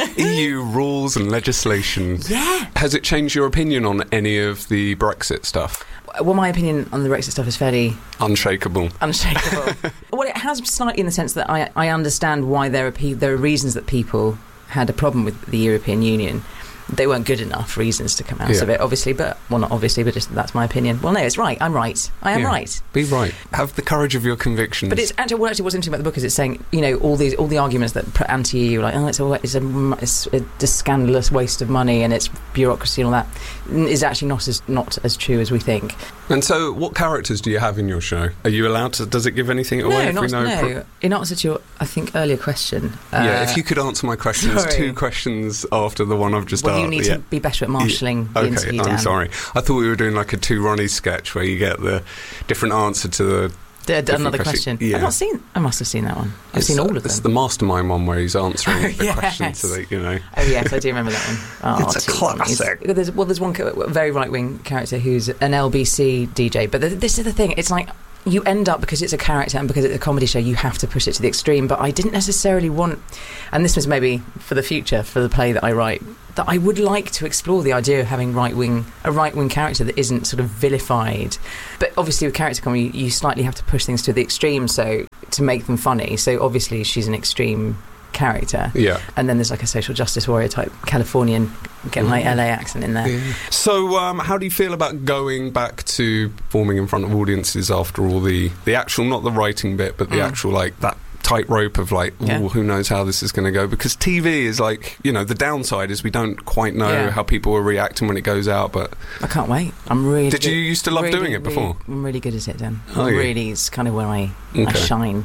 E U rules and legislation. Yeah. Has it changed your opinion on any of the Brexit stuff? Well, my opinion on the Brexit stuff is fairly unshakable. Unshakable. Well, it has slightly in the sense that I, I understand why there are pe- there are reasons that people had a problem with the European Union. they weren't good enough reasons to come out yeah. of it, obviously, but, well, not obviously, but just that's my opinion. Well, no, it's right. I'm right. I am yeah. right. Be right. Have the courage of your convictions. But it's actually, what actually was interesting about the book is it's saying, you know, all these all the arguments that put anti-E U, like, oh, it's a, it's a, it's a, a scandalous waste of money and it's bureaucracy and all that, is actually not as not as true as we think. And so, what characters do you have in your show? Are you allowed to? Does it give anything away? No, if not, we know no. pro- In answer to your, I think, earlier question. Yeah, uh, if you could answer my questions, sorry. two questions after the one I've just well, asked. you need yeah. to be better at marshalling yeah. the okay, interview, I'm Dan. sorry. I thought we were doing like a Two Ronnies sketch where you get the different answer to the. D- another question. Yeah. I've not seen. I must have seen that one. I've it's, seen all of them. It's the Mastermind one where he's answering oh, the yes. question to the, you know. Oh yes, I do remember that one. Oh, it's a classic. There's, well, there's one very right wing character who's an L B C D J, but this is the thing. It's like, you end up, because it's a character and because it's a comedy show, you have to push it to the extreme. But I didn't necessarily want, and this was maybe for the future, for the play that I write, that I would like to explore the idea of having right wing a right wing character that isn't sort of vilified. But obviously with character comedy, you slightly have to push things to the extreme, so to make them funny. So obviously she's an extreme character, yeah, and then there's like a social justice warrior type Californian, get my L A accent in there. Yeah. So um, how do you feel about going back to performing in front of audiences after all the the actual, not the writing bit, but the mm. actual, like, that tightrope of like, yeah. who knows how this is going to go? Because T V is like, you know, the downside is we don't quite know yeah. how people are reacting when it goes out. But I can't wait. I'm really. Did good. you used to love really, doing it before? Really, I'm really good at it, Dan. Oh, really, yeah. it's kind of where I, okay. I shine.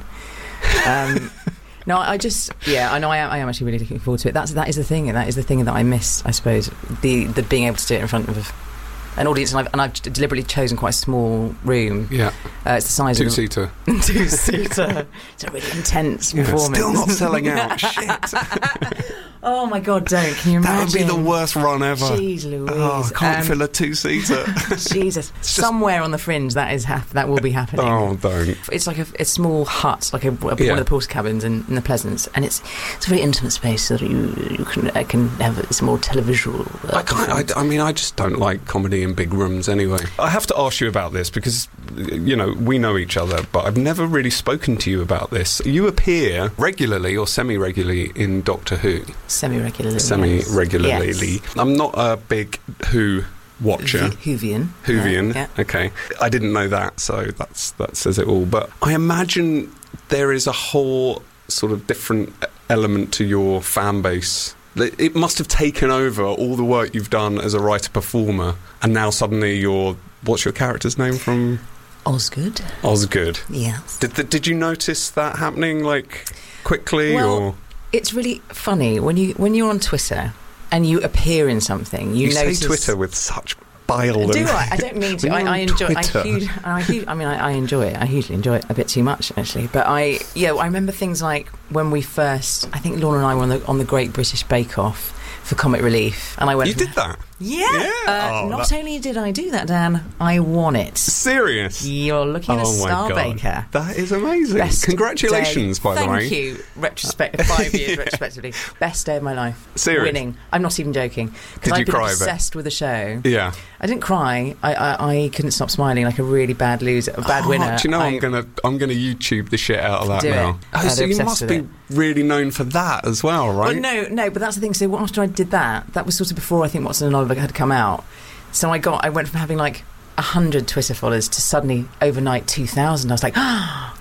Um, no, I just yeah, I know I am, I am actually really looking forward to it. That's that is the thing. That is the thing that I miss, I suppose. The the being able to do it in front of an audience, and I've, and I've deliberately chosen quite a small room. Yeah, uh, it's the size two of seater. two seater. It's a really intense yeah, performance. Still not selling out. Shit. Oh my God! Don't can you imagine? That would be the worst run ever. Jeez Louise! Oh, I can't um, fill a two seater. Jesus! Somewhere on the fringe, that is hap- that will be happening. Oh, don't! It's like a, a small hut, like a, a, yeah. one of the Porter cabins in, in the Pleasance, and it's it's a very intimate space, so that you you can I can have it's more televisual. Uh, I can't. I, I mean, I just don't like comedy in big rooms anyway. I have to ask you about this because, you know, we know each other, but I've never really spoken to you about this. You appear regularly or semi-regularly in Doctor Who. Semi-regularly. Semi-regularly. Yes. I'm not a big Who watcher. Whovian. Whovian. Uh, yeah. Okay. I didn't know that, so that's that says it all. But I imagine there is a whole sort of different element to your fan base. It must have taken over all the work you've done as a writer-performer, and now suddenly you're... What's your character's name from? Osgood. Osgood. Yes. Did did you notice that happening, like, quickly? Well, or it's really funny when you when you're on Twitter and you appear in something. You, you notice say Twitter with such bile. Do and I? I don't mean to. I, I enjoy. I, huge, I, huge, I mean, I, I enjoy it. I hugely enjoy it a bit too much, actually. But I, yeah, I remember things like when we first. I think Lorna and I were on the on the Great British Bake Off for Comic Relief, and I went. You did that. Yeah. yeah. Uh, oh, not that... only did I do that, Dan, I won it. Serious? You're looking at oh a star my God. baker. That is amazing. Best Congratulations, day. by Thank the way. Thank you. Retrospect five years yeah. retrospectively. Best day of my life. Serious? Winning. I'm not even joking. Because Did I've you been cry obsessed with the show. Yeah. I didn't cry. I, I, I couldn't stop smiling like a really bad loser, a bad oh, winner. Do you know I, I'm gonna I'm gonna YouTube the shit out of that do now. It. Oh, uh, so you must be it. really known for that as well, right? Well, no, no, but that's the thing. So after I did that, that was sort of before I think Watson and Oliver had come out. So I got I went from having like a hundred Twitter followers to suddenly overnight two thousand. I was like, oh,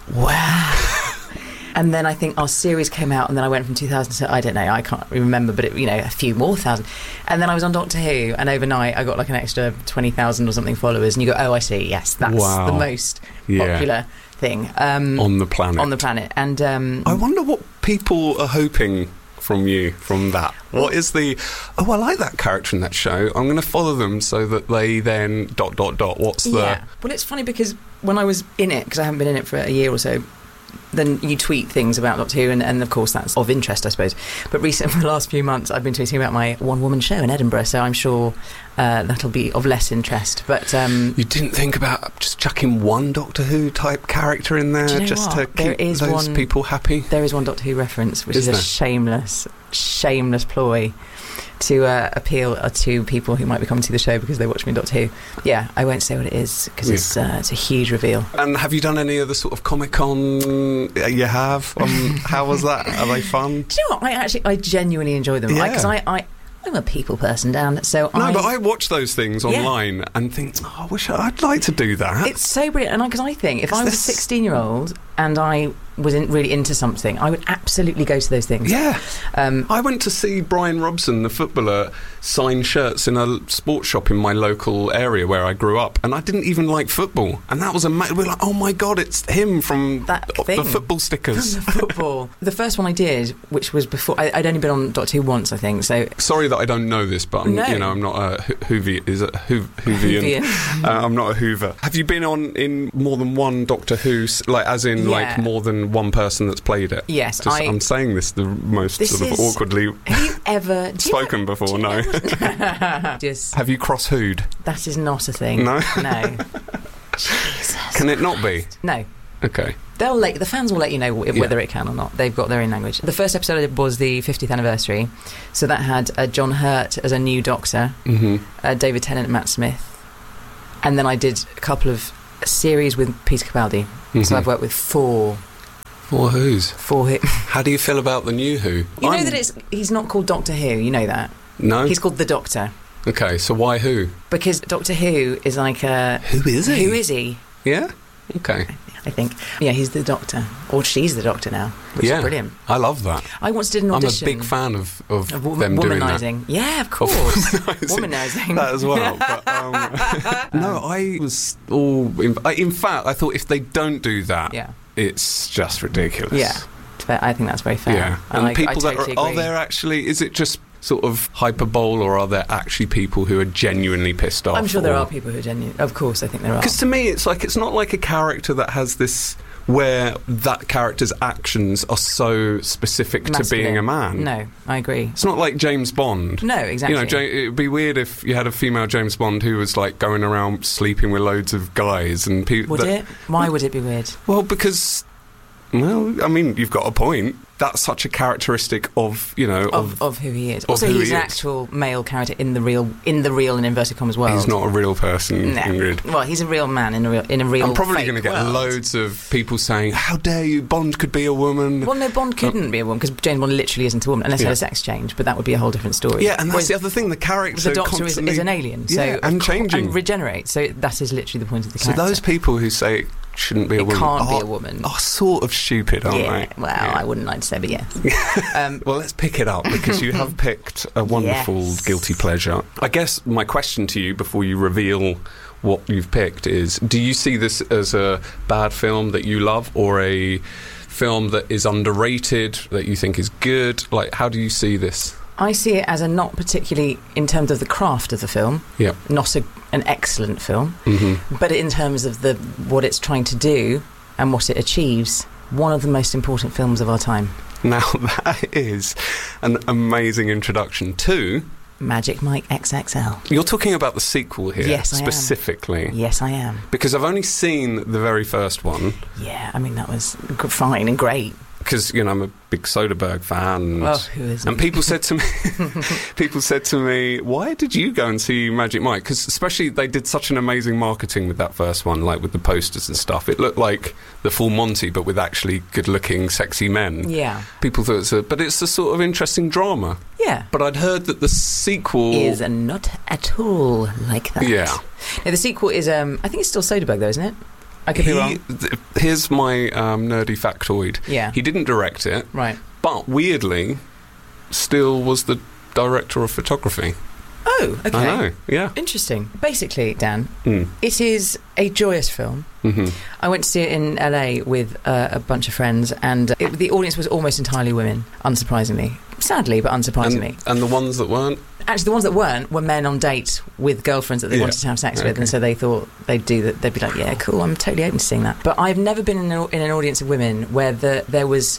wow. And then I think our series came out, and then I went from two thousand to, I don't know, I can't remember, but it, you know, a few more thousand. And then I was on Doctor Who, and overnight I got like an extra twenty thousand or something followers. And you go, oh, I see, yes, that's wow. the most yeah. popular thing um, on the planet. On the planet, and um, I wonder what people are hoping from you from that. What is the oh I like that character in that show, I'm going to follow them so that they then dot dot dot what's the yeah. Well, it's funny because when I was in it, because I haven't been in it for a year or so, then you tweet things about Doctor Who, and, and of course that's of interest, I suppose. But recently, for the last few months, I've been tweeting about my one-woman show in Edinburgh, so I'm sure uh, that'll be of less interest. But um, you didn't think about just chucking one Doctor Who type character in there, you know just what? to keep those one, people happy? There is one Doctor Who reference, which is, is there? a shameless, shameless ploy to uh, appeal uh, to people who might be coming to the show because they watch me in Doctor Who. Yeah, I won't say what it is because yeah. it's, uh, it's a huge reveal. And have you done any other sort of Comic-Con? You have? Um, how was that? Are they fun? Do you know what? I actually, I genuinely enjoy them. Yeah. Because I, I, I'm a people person, Dan. So no, I, but I watch those things online yeah. and think, oh, I wish I, I'd like to do that. It's so brilliant, and because I, I think if I was this... a sixteen-year-old and I was in, really into something, I would absolutely go to those things. Yeah. Um, I went to see Brian Robson, the footballer, sign shirts in a sports shop in my local area where I grew up, and I didn't even like football, and that was amazing. We were like, oh my god, it's him from that thing. The football stickers. From the football. The first one I did, which was before I, I'd only been on Doctor Who once, I think. So sorry that I don't know this, but I'm, no. you know, I'm not a Whovian. Is it Who, Whovian? uh, I'm not a Hoover. Have you been on in more than one Doctor Who, like as in yeah. like more than one person that's played it? Yes, Just, I, I'm saying this the most this sort of is, awkwardly. Have you ever spoken you know, before? No. Just, have you cross-hooed? That is not a thing. No. No. Jesus. Can it not be? No. Okay. They'll let the fans will let you know w- whether yeah. it can or not. They've got their own language. The first episode I did was the fiftieth anniversary, so that had uh, John Hurt as a new Doctor, mm-hmm. uh, David Tennant, Matt Smith, and then I did a couple of series with Peter Capaldi. Mm-hmm. So I've worked with four. Four Who's? Four Who. How do you feel about the new Who? You I'm... know that it's he's not called Doctor Who. You know that? No. He's called the Doctor. Okay, so why Who? Because Doctor Who is like a... Who is he? Who is he? Yeah? Okay. I think. Yeah, he's the Doctor. Or she's the Doctor now, which yeah, is brilliant. I love that. I once did an audition. I'm a big fan of, of, of wo- them doing that. Womanising. Yeah, of course. Womanising. That as well. But, um, no, I was all... In, I, in fact, I thought if they don't do that, yeah. it's just ridiculous. Yeah. I think that's very fair. Yeah. And I, people I totally that are, agree. are there actually... Is it just... sort of hyperbole, or are there actually people who are genuinely pissed off? I'm sure there are people who are genuine. Of course, I think there are. Because to me, it's like it's not like a character that has this where that character's actions are so specific Masculine. to being a man. No, I agree. It's not like James Bond. No, exactly. You know, it would be weird if you had a female James Bond who was like going around sleeping with loads of guys and people. Would that, it? Why would it be weird? Well, because. Well, I mean, you've got a point. That's such a characteristic of, you know, of, of, of who he is. Also, he's he an is. actual male character in the real, in the real and inverted commas world. He's not a real person, no. Ingrid. Well, he's a real man in a real, in a real. I'm probably going to get world. loads of people saying, "How dare you? Bond could be a woman." Well, no, Bond couldn't um, be a woman because James Bond literally isn't a woman unless yeah. he had a sex change. But that would be a whole different story. Yeah, and that's Whereas the other thing. The character, the Doctor is, is an alien, so yeah, and changing and regenerates. So that is literally the point of the so character. So those people who say it shouldn't be a it woman, can't are, be a woman, are sort of stupid, aren't yeah, they? Well, yeah. I wouldn't like to say, but yeah. um, well, let's pick it up because you have picked a wonderful yes. guilty pleasure. I guess my question to you before you reveal what you've picked is: do you see this as a bad film that you love, or a film that is underrated that you think is good? Like, how do you see this? I see it as a not particularly, in terms of the craft of the film, yeah. not a, an excellent film, mm-hmm. but in terms of the what it's trying to do and what it achieves, one of the most important films of our time. Now, that is an amazing introduction to... Magic Mike X X L. You're talking about the sequel here, yes, I specifically. Am. Yes, I am. Because I've only seen the very first one. Yeah, I mean, that was g- fine and great. Because, you know, I'm a big Soderbergh fan. And, well, who isn't? And people said to me, people said to me, why did you go and see Magic Mike? Because especially they did such an amazing marketing with that first one, like with the posters and stuff. It looked like the Full Monty, but with actually good-looking, sexy men. Yeah. People thought it's a... But it's a sort of interesting drama. Yeah. But I'd heard that the sequel... is not at all like that. Yeah. Now, the sequel is, um, I think it's still Soderbergh, though, isn't it? I could he, be wrong. Th- here's my um, nerdy factoid. Yeah. He didn't direct it. Right. But weirdly, still was the director of photography. Oh, okay. I know, yeah. Interesting. Basically, Dan, mm. it is a joyous film. Mm-hmm. I went to see it in L A with uh, a bunch of friends, and it, the audience was almost entirely women, unsurprisingly. Sadly, but unsurprisingly. And, and the ones that weren't? Actually, the ones that weren't were men on dates with girlfriends that they yeah. wanted to have sex okay. with, and so they thought they'd do that. They'd be like, "Yeah, cool, I'm totally open to seeing that." But I've never been in an, in an audience of women where the, there was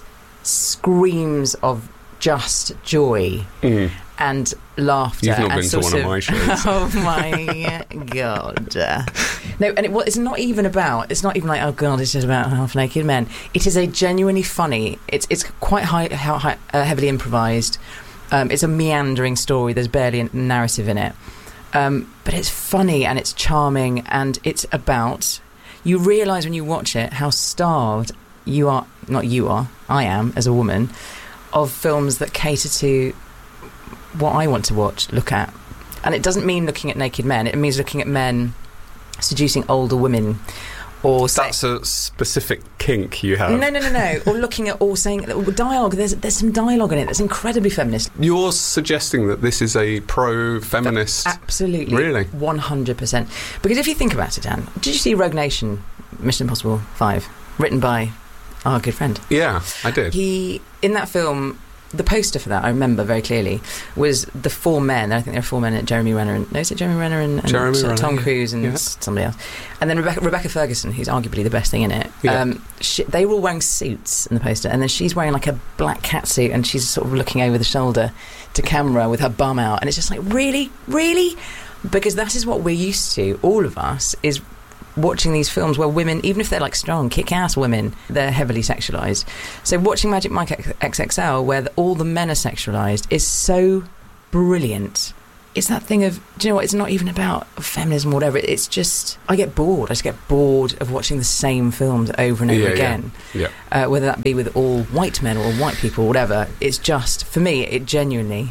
screams of just joy mm. and laughter. You've not and been to one of, of my shows. Oh my god! No, and it, well, it's not even about. It's not even like, oh god, it's just about half-naked men. It is a genuinely funny. It's it's quite high, high, uh, heavily improvised. Um, it's a meandering story. There's barely a narrative in it. Um, but it's funny and it's charming, and it's about... You realise when you watch it how starved you are... Not you are, I am, as a woman, of films that cater to what I want to watch, look at. And it doesn't mean looking at naked men. It means looking at men seducing older women. Or That's say, a specific kink you have. No, no, no, no. Or looking at, or saying, or dialogue. There's there's some dialogue in it that's incredibly feminist. You're suggesting that this is a pro-feminist... Absolutely. Really? one hundred percent. Because if you think about it, Dan, did you see Rogue Nation, Mission Impossible five, written by our good friend? Yeah, I did. He, in that film... The poster for that, I remember very clearly, was the four men. I think there are four men, Jeremy Renner and no, is it Jeremy Renner and, and Jeremy Renner, Tom yeah. Cruise and yeah. somebody else, and then Rebecca, Rebecca Ferguson, who's arguably the best thing in it. Yeah. Um, she, they were all wearing suits in the poster, and then she's wearing like a black catsuit, and she's sort of looking over the shoulder to camera with her bum out, and it's just like, really, really, because that is what we're used to. All of us is watching these films where women, even if they're like strong, kick-ass women, they're heavily sexualised. So watching Magic Mike X X L, where the, all the men are sexualised, is so brilliant. It's that thing of, do you know what, it's not even about feminism or whatever, it's just, I get bored. I just get bored of watching the same films over and over yeah, again. Yeah. yeah. Uh, whether that be with all white men or white people or whatever. It's just, for me, it genuinely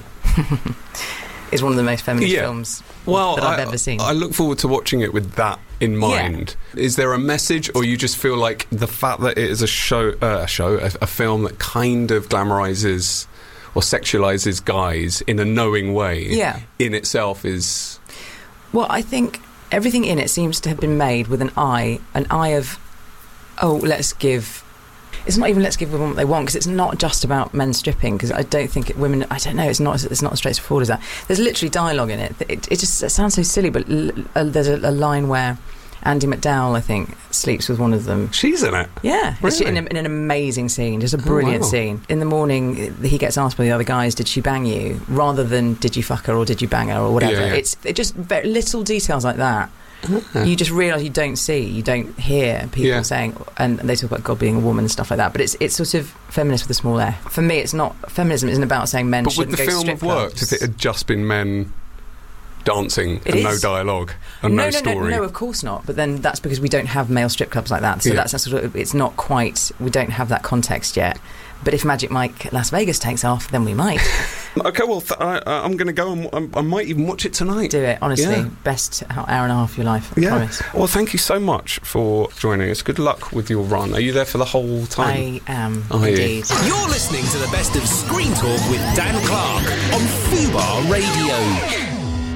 is one of the most feminist yeah. films well, that I've I, ever seen. I look forward to watching it with that in mind. Yeah. Is there a message, or you just feel like the fact that it is a show, uh, a show, a, a film that kind of glamorizes or sexualizes guys in a knowing way, yeah. in itself is... Well, I think everything in it seems to have been made with an eye, an eye of, oh, let's give... It's not even let's give women what they want, because it's not just about men stripping, because I don't think it, women... I don't know, it's not it's not as straightforward as that. There's literally dialogue in it. It, it just it sounds so silly, but l- uh, there's a, a line where Andie MacDowell, I think, sleeps with one of them. She's in it? Yeah. Really? It's in, a, in an amazing scene, just a brilliant oh, wow. scene. In the morning, he gets asked by the other guys, did she bang you? Rather than, did you fuck her or did you bang her or whatever. Yeah, yeah. It's it just very little details like that. Yeah. You just realise you don't see, you don't hear people yeah. saying, and they talk about God being a woman and stuff like that. But it's it's sort of feminist with a small f. For me, it's not. Feminism isn't about saying men but shouldn't would the go film strip have worked clubs. if it had just been men dancing It and is. no dialogue and no, no, no, story? No, no, of course not. But then that's because we don't have male strip clubs like that. So Yeah. that's a sort of. It's not quite. We don't have that context yet. But if Magic Mike Las Vegas takes off, then we might. Okay, well, th- I, I'm going to go and I, I might even watch it tonight. Do it, honestly. Yeah. Best hour and a half of your life, I Yeah. promise. Well, thank you so much for joining us. Good luck with your run. Are you there for the whole time? I am, Are you? indeed. You're listening to the best of Screen Talk with Dan Clark on Fubar Radio.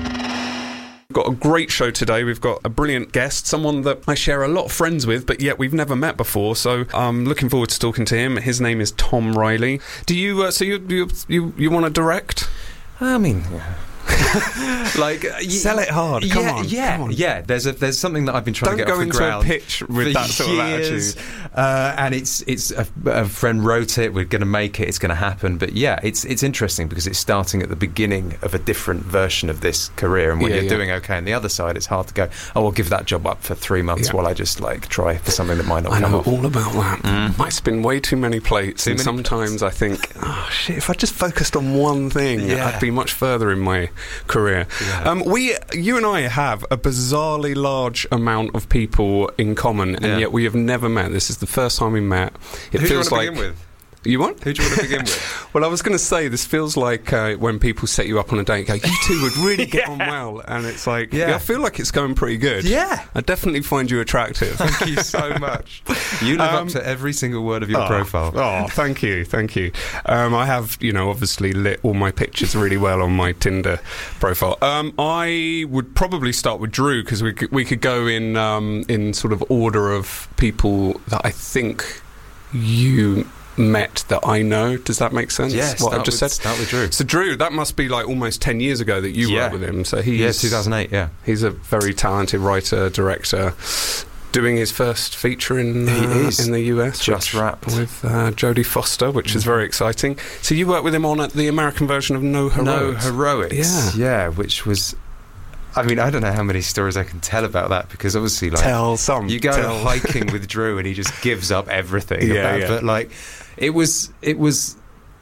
We've got a great show today. We've got a brilliant guest, someone that I share a lot of friends with, but yet we've never met before. So I'm looking forward to talking to him. His name is Tom Riley. Do you? Uh, so you you you, you want to direct? I mean, yeah. like uh, y- sell it hard. Come yeah, on, yeah, come on. yeah. There's a there's something that I've been trying Don't to get go off the into ground a pitch with for that sort years. of attitude. Uh, and it's it's a, a friend wrote it. We're going to make it. It's going to happen. But yeah, it's it's interesting because it's starting at the beginning of a different version of this career. And when Yeah, you're yeah. doing okay on the other side, it's hard to go, oh, I'll give that job up for three months Yeah. while I just like try for something that might not I come know off. all about that. Mm. I spin way too many plates, Too and many sometimes I think, oh shit, if I just focused on one thing, Yeah. I'd be much further in my career. Yeah. Um, we, you and I have a bizarrely large amount of people in common, and Yeah. yet we have never met. This is the first time we met. It Who do you feels want to like. begin with? You want? Who do you want to begin with? Well, I was going to say, this feels like uh, when people set you up on a date and go, you two would really get on well. And it's like, yeah. Yeah. I feel like it's going pretty good. Yeah. I definitely find you attractive. Thank you so much. You live Um, up to every single word of your oh, profile. Oh, thank you, thank you. Um, I have, you know, obviously lit all my pictures really well on my Tinder profile. Um, I would probably start with Drew, because we could, we could go in um, in sort of order of people that I think you met that I know. Does that make sense? Yeah, what I've start just with- said. start with Drew. So Drew, that must be like almost ten years ago that you Yeah. worked with him. So he's Yeah, two thousand eight, yeah. He's a very talented writer, director, doing his first feature in, uh, He is. in the U S. Just which- wrapped. with uh, Jodie Foster, which is very exciting. So you worked with him on uh, the American version of No Heroics. No Heroics. Yeah. Yeah, which was... I mean, I don't know how many stories I can tell about that, because obviously, like... Tell some. You go tell. hiking with Drew and he just gives up everything. Yeah, about, yeah. But, like, it was... It was...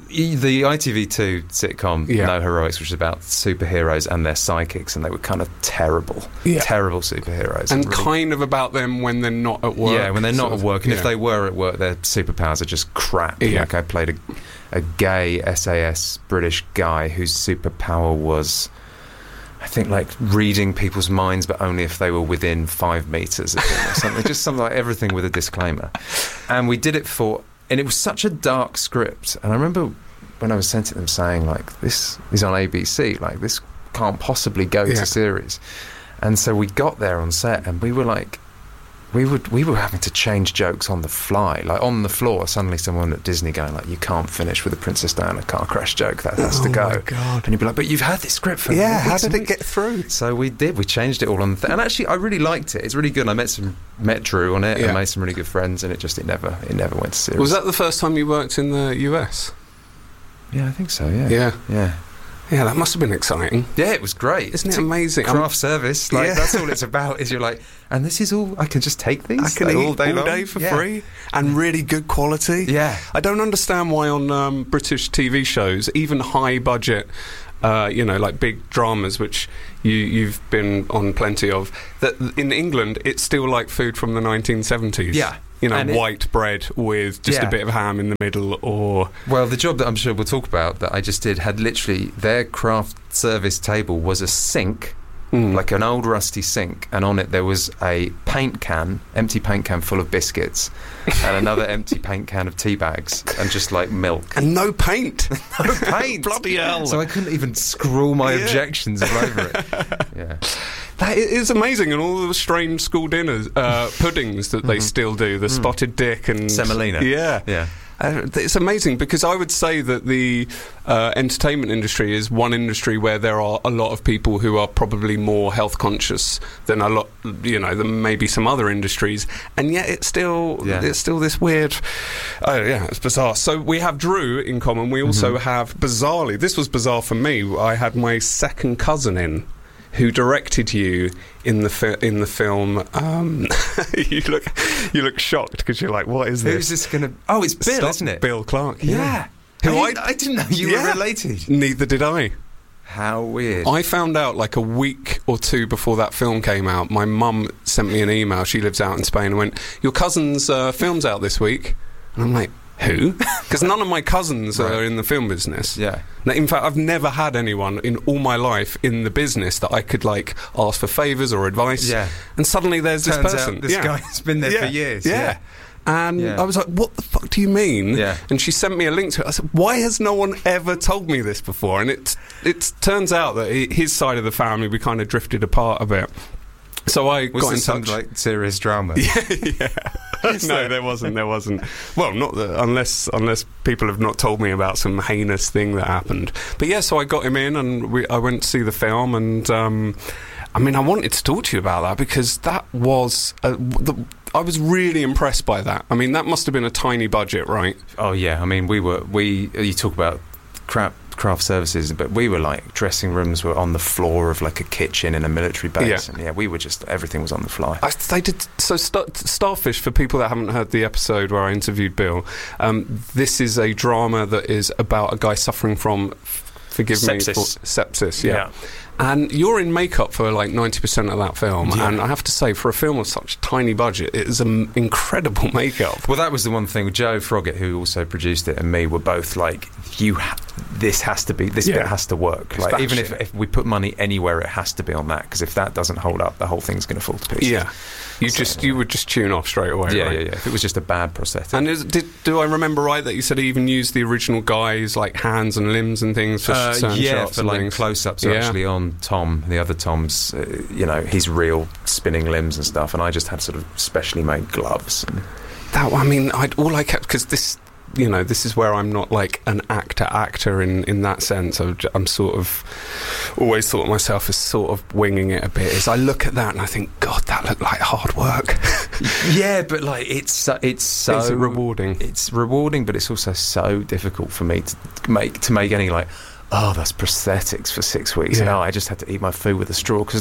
the I T V two sitcom Yeah. No Heroics, which is about superheroes and their psychics, and they were kind of terrible, Yeah. terrible superheroes, And really- kind of about them when they're not at work. yeah, when they're not sort at of. work, and Yeah. if they were at work, their superpowers are just crap. Yeah. Like I played a, a gay S A S British guy whose superpower was, I think, like reading people's minds, but only if they were within five metres of them or something. Just something like everything with a disclaimer. And we did it for, and it was such a dark script. And I remember when I was sent it them saying, like, this is on A B C, like, this can't possibly go Yeah. to series. And so we got there on set, and we were like, we would we were having to change jokes on the fly, like on the floor. Suddenly, someone at Disney going like, "You can't finish with a Princess Diana car crash joke. That has to Oh go." my God. And you'd be like, "But you've had this script for Yeah, weeks how did and it weeks." get through? So we did. We changed it all on, the th- and actually, I really liked it. It's really good. I met some met Drew on it, Yeah. and made some really good friends, and it just it never it never went to series. Was that the first time you worked in the U S? Yeah, I think so. Yeah, Yeah. yeah. Yeah, that must have been exciting. Yeah, it was great. Isn't it To- amazing? Craft I'm- service, like Yeah. that's all it's about. Is you're like, and this is all I can just take these. I can like, eat all day all long day for Yeah. free and really good quality. Yeah. I don't understand why on um, British T V shows, even high budget, uh, you know, like big dramas, which you, you've been on plenty of, that in England it's still like food from the nineteen seventies. Yeah. You know, And it- white bread with just Yeah. a bit of ham in the middle, or Well, the job that I'm sure we'll talk about that I just did had literally their craft service table was a sink, Mm. like an old rusty sink, and on it there was a paint can, empty paint can full of biscuits, and another empty paint can of tea bags, and just like milk. and no paint. No paint. Bloody hell. So I couldn't even scrawl my Yeah. objections all over it. Yeah. That is amazing, and all the strange school dinners, uh, puddings that they still do, the spotted dick and Semolina. Yeah, Yeah. Uh, it's amazing because I would say that the uh, entertainment industry is one industry where there are a lot of people who are probably more health conscious than a lot, you know, than maybe some other industries, and yet it's still Yeah. it's still this weird. Oh yeah, it's bizarre. So we have Drew in common. We also have, bizarrely, this was bizarre for me. I had my second cousin in, who directed you in the fi- in the film. Um, you look you look shocked because you're like, what is this? Who's this going to... Oh, it's Bill, Stop- isn't it? Bill Clark. Yeah. Who I, I- didn't- I didn't know you Yeah. were related. Neither did I. How weird. I found out like a week or two before that film came out. My mum sent me an email. She lives out in Spain and went, your cousin's uh, film's out this week. And I'm like, who? Because none of my cousins Right. are in the film business. Yeah. Now, in fact, I've never had anyone in all my life in the business that I could like ask for favours or advice. Yeah. And suddenly there's this Turns person. out this Yeah. guy's been there for years. Yeah. Yeah. And Yeah. I was like, what the fuck do you mean? Yeah. And she sent me a link to it. I said, why has no one ever told me this before? And it it turns out that he, his side of the family, we kind of drifted apart a bit. So I Was got in this some touch. like serious drama? yeah. No, there wasn't. There wasn't. Well, not the, unless unless people have not told me about some heinous thing that happened. But yeah, so I got him in, and we, I went to see the film, and um, I mean, I wanted to talk to you about that because that was a, the, I was really impressed by that. I mean, that must have been a tiny budget, right? Oh yeah, I mean we were we you talk about crap craft services, but we were like dressing rooms were on the floor of like a kitchen in a military base, Yeah. and yeah, we were just everything was on the fly. I, they did so. Star, Starfish, for people that haven't heard the episode where I interviewed Bill, um, this is a drama that is about a guy suffering from, forgive Sepsis. me, for sepsis. Yeah. Yeah. And you're in makeup for like ninety percent of that film, Yeah. and I have to say, for a film of such tiny budget, it is an incredible makeup. Well, that was the one thing. Joe Froggatt, who also produced it, and me were both like, "You, ha- this has to be, this Yeah. bit has to work. It's Like, that even if, shit. if we put money anywhere, it has to be on that. Because if that doesn't hold up, the whole thing's going to fall to pieces." Yeah, you just you would just tune off straight away. yeah, right? yeah, yeah. If it was just a bad prosthetic. And is, did do I remember right that you said he even used the original guy's like hands and limbs and things for Uh, certain yeah, shots for and like things? close-ups Yeah. are actually on Tom, the other Tom's, uh, you know, his real spinning limbs and stuff, and I just had sort of specially made gloves. And That I mean, I all I kept because this, you know, this is where I'm not like an actor actor in in that sense. I'm, j- I'm sort of always thought of myself as sort of winging it a bit. Is I look at that and I think, God, that looked like hard work. yeah, but like it's so, it's so Is it rewarding? It's rewarding, but it's also so difficult for me to make to make any like, oh, that's prosthetics for six weeks. Yeah. No, I just had to eat my food with a straw because like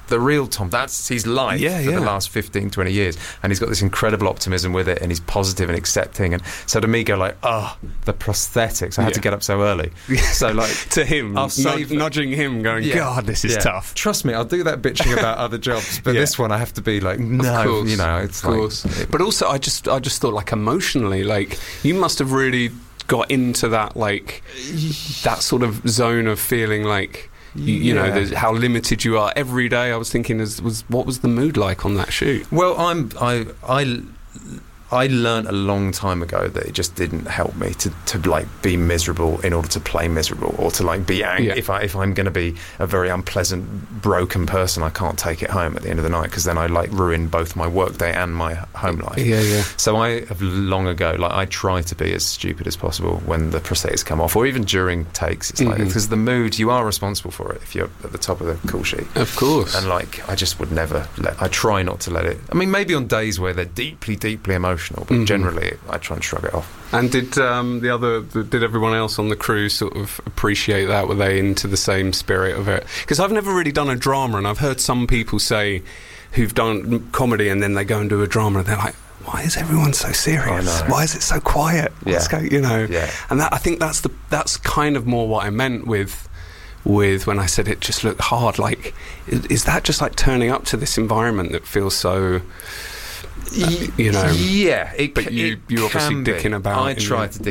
the real Tom. That's his life yeah, for yeah. the last fifteen, twenty years. And he's got this incredible optimism with it, and he's positive and accepting. And so to me, go like, oh, the prosthetics. I had yeah. to get up so early. So like to him, I'll nud- save nudging him, going, yeah, God, this is yeah. tough. Trust me, I'll do that bitching about other jobs, but Yeah. this one I have to be like, no, Of course, you know, it's of like, course. it- But also, I just, I just thought, like, emotionally, like, you must have really got into that, like, that sort of zone of feeling like. You, you know, Yeah. there's how limited you are. Every day I was thinking, is, was what was the mood like on that shoot? Well, I'm I I I learned a long time ago that it just didn't help me to, to like be miserable in order to play miserable, or to like be angry. Yeah. If I if I'm going to be a very unpleasant, broken person, I can't take it home at the end of the night, because then I like ruin both my work day and my home life. Yeah, yeah. So I have long ago, like I try to be as stupid as possible when the prosthetics come off, or even during takes. It's like, Mhm. because the mood, you are responsible for it if you're at the top of the call sheet. Of course. And like, I just would never let. I try not to let it. I mean, maybe on days where they're deeply, deeply emotional, but Mhm. generally, I try and shrug it off. And did um, the other, the, did everyone else on the crew sort of appreciate that? Were they into the same spirit of it? Because I've never really done a drama, and I've heard some people say who've done comedy and then they go and do a drama, and they're like, why is everyone so serious? I know. Why is it so quiet? What's Yeah. go, you know? Yeah. And that, I think that's the that's kind of more what I meant with with when I said it just looked hard. Like, is, is that just like turning up to this environment that feels so? Uh, you know, yeah, it, but you it you obviously can be. dicking about. I in tried the- to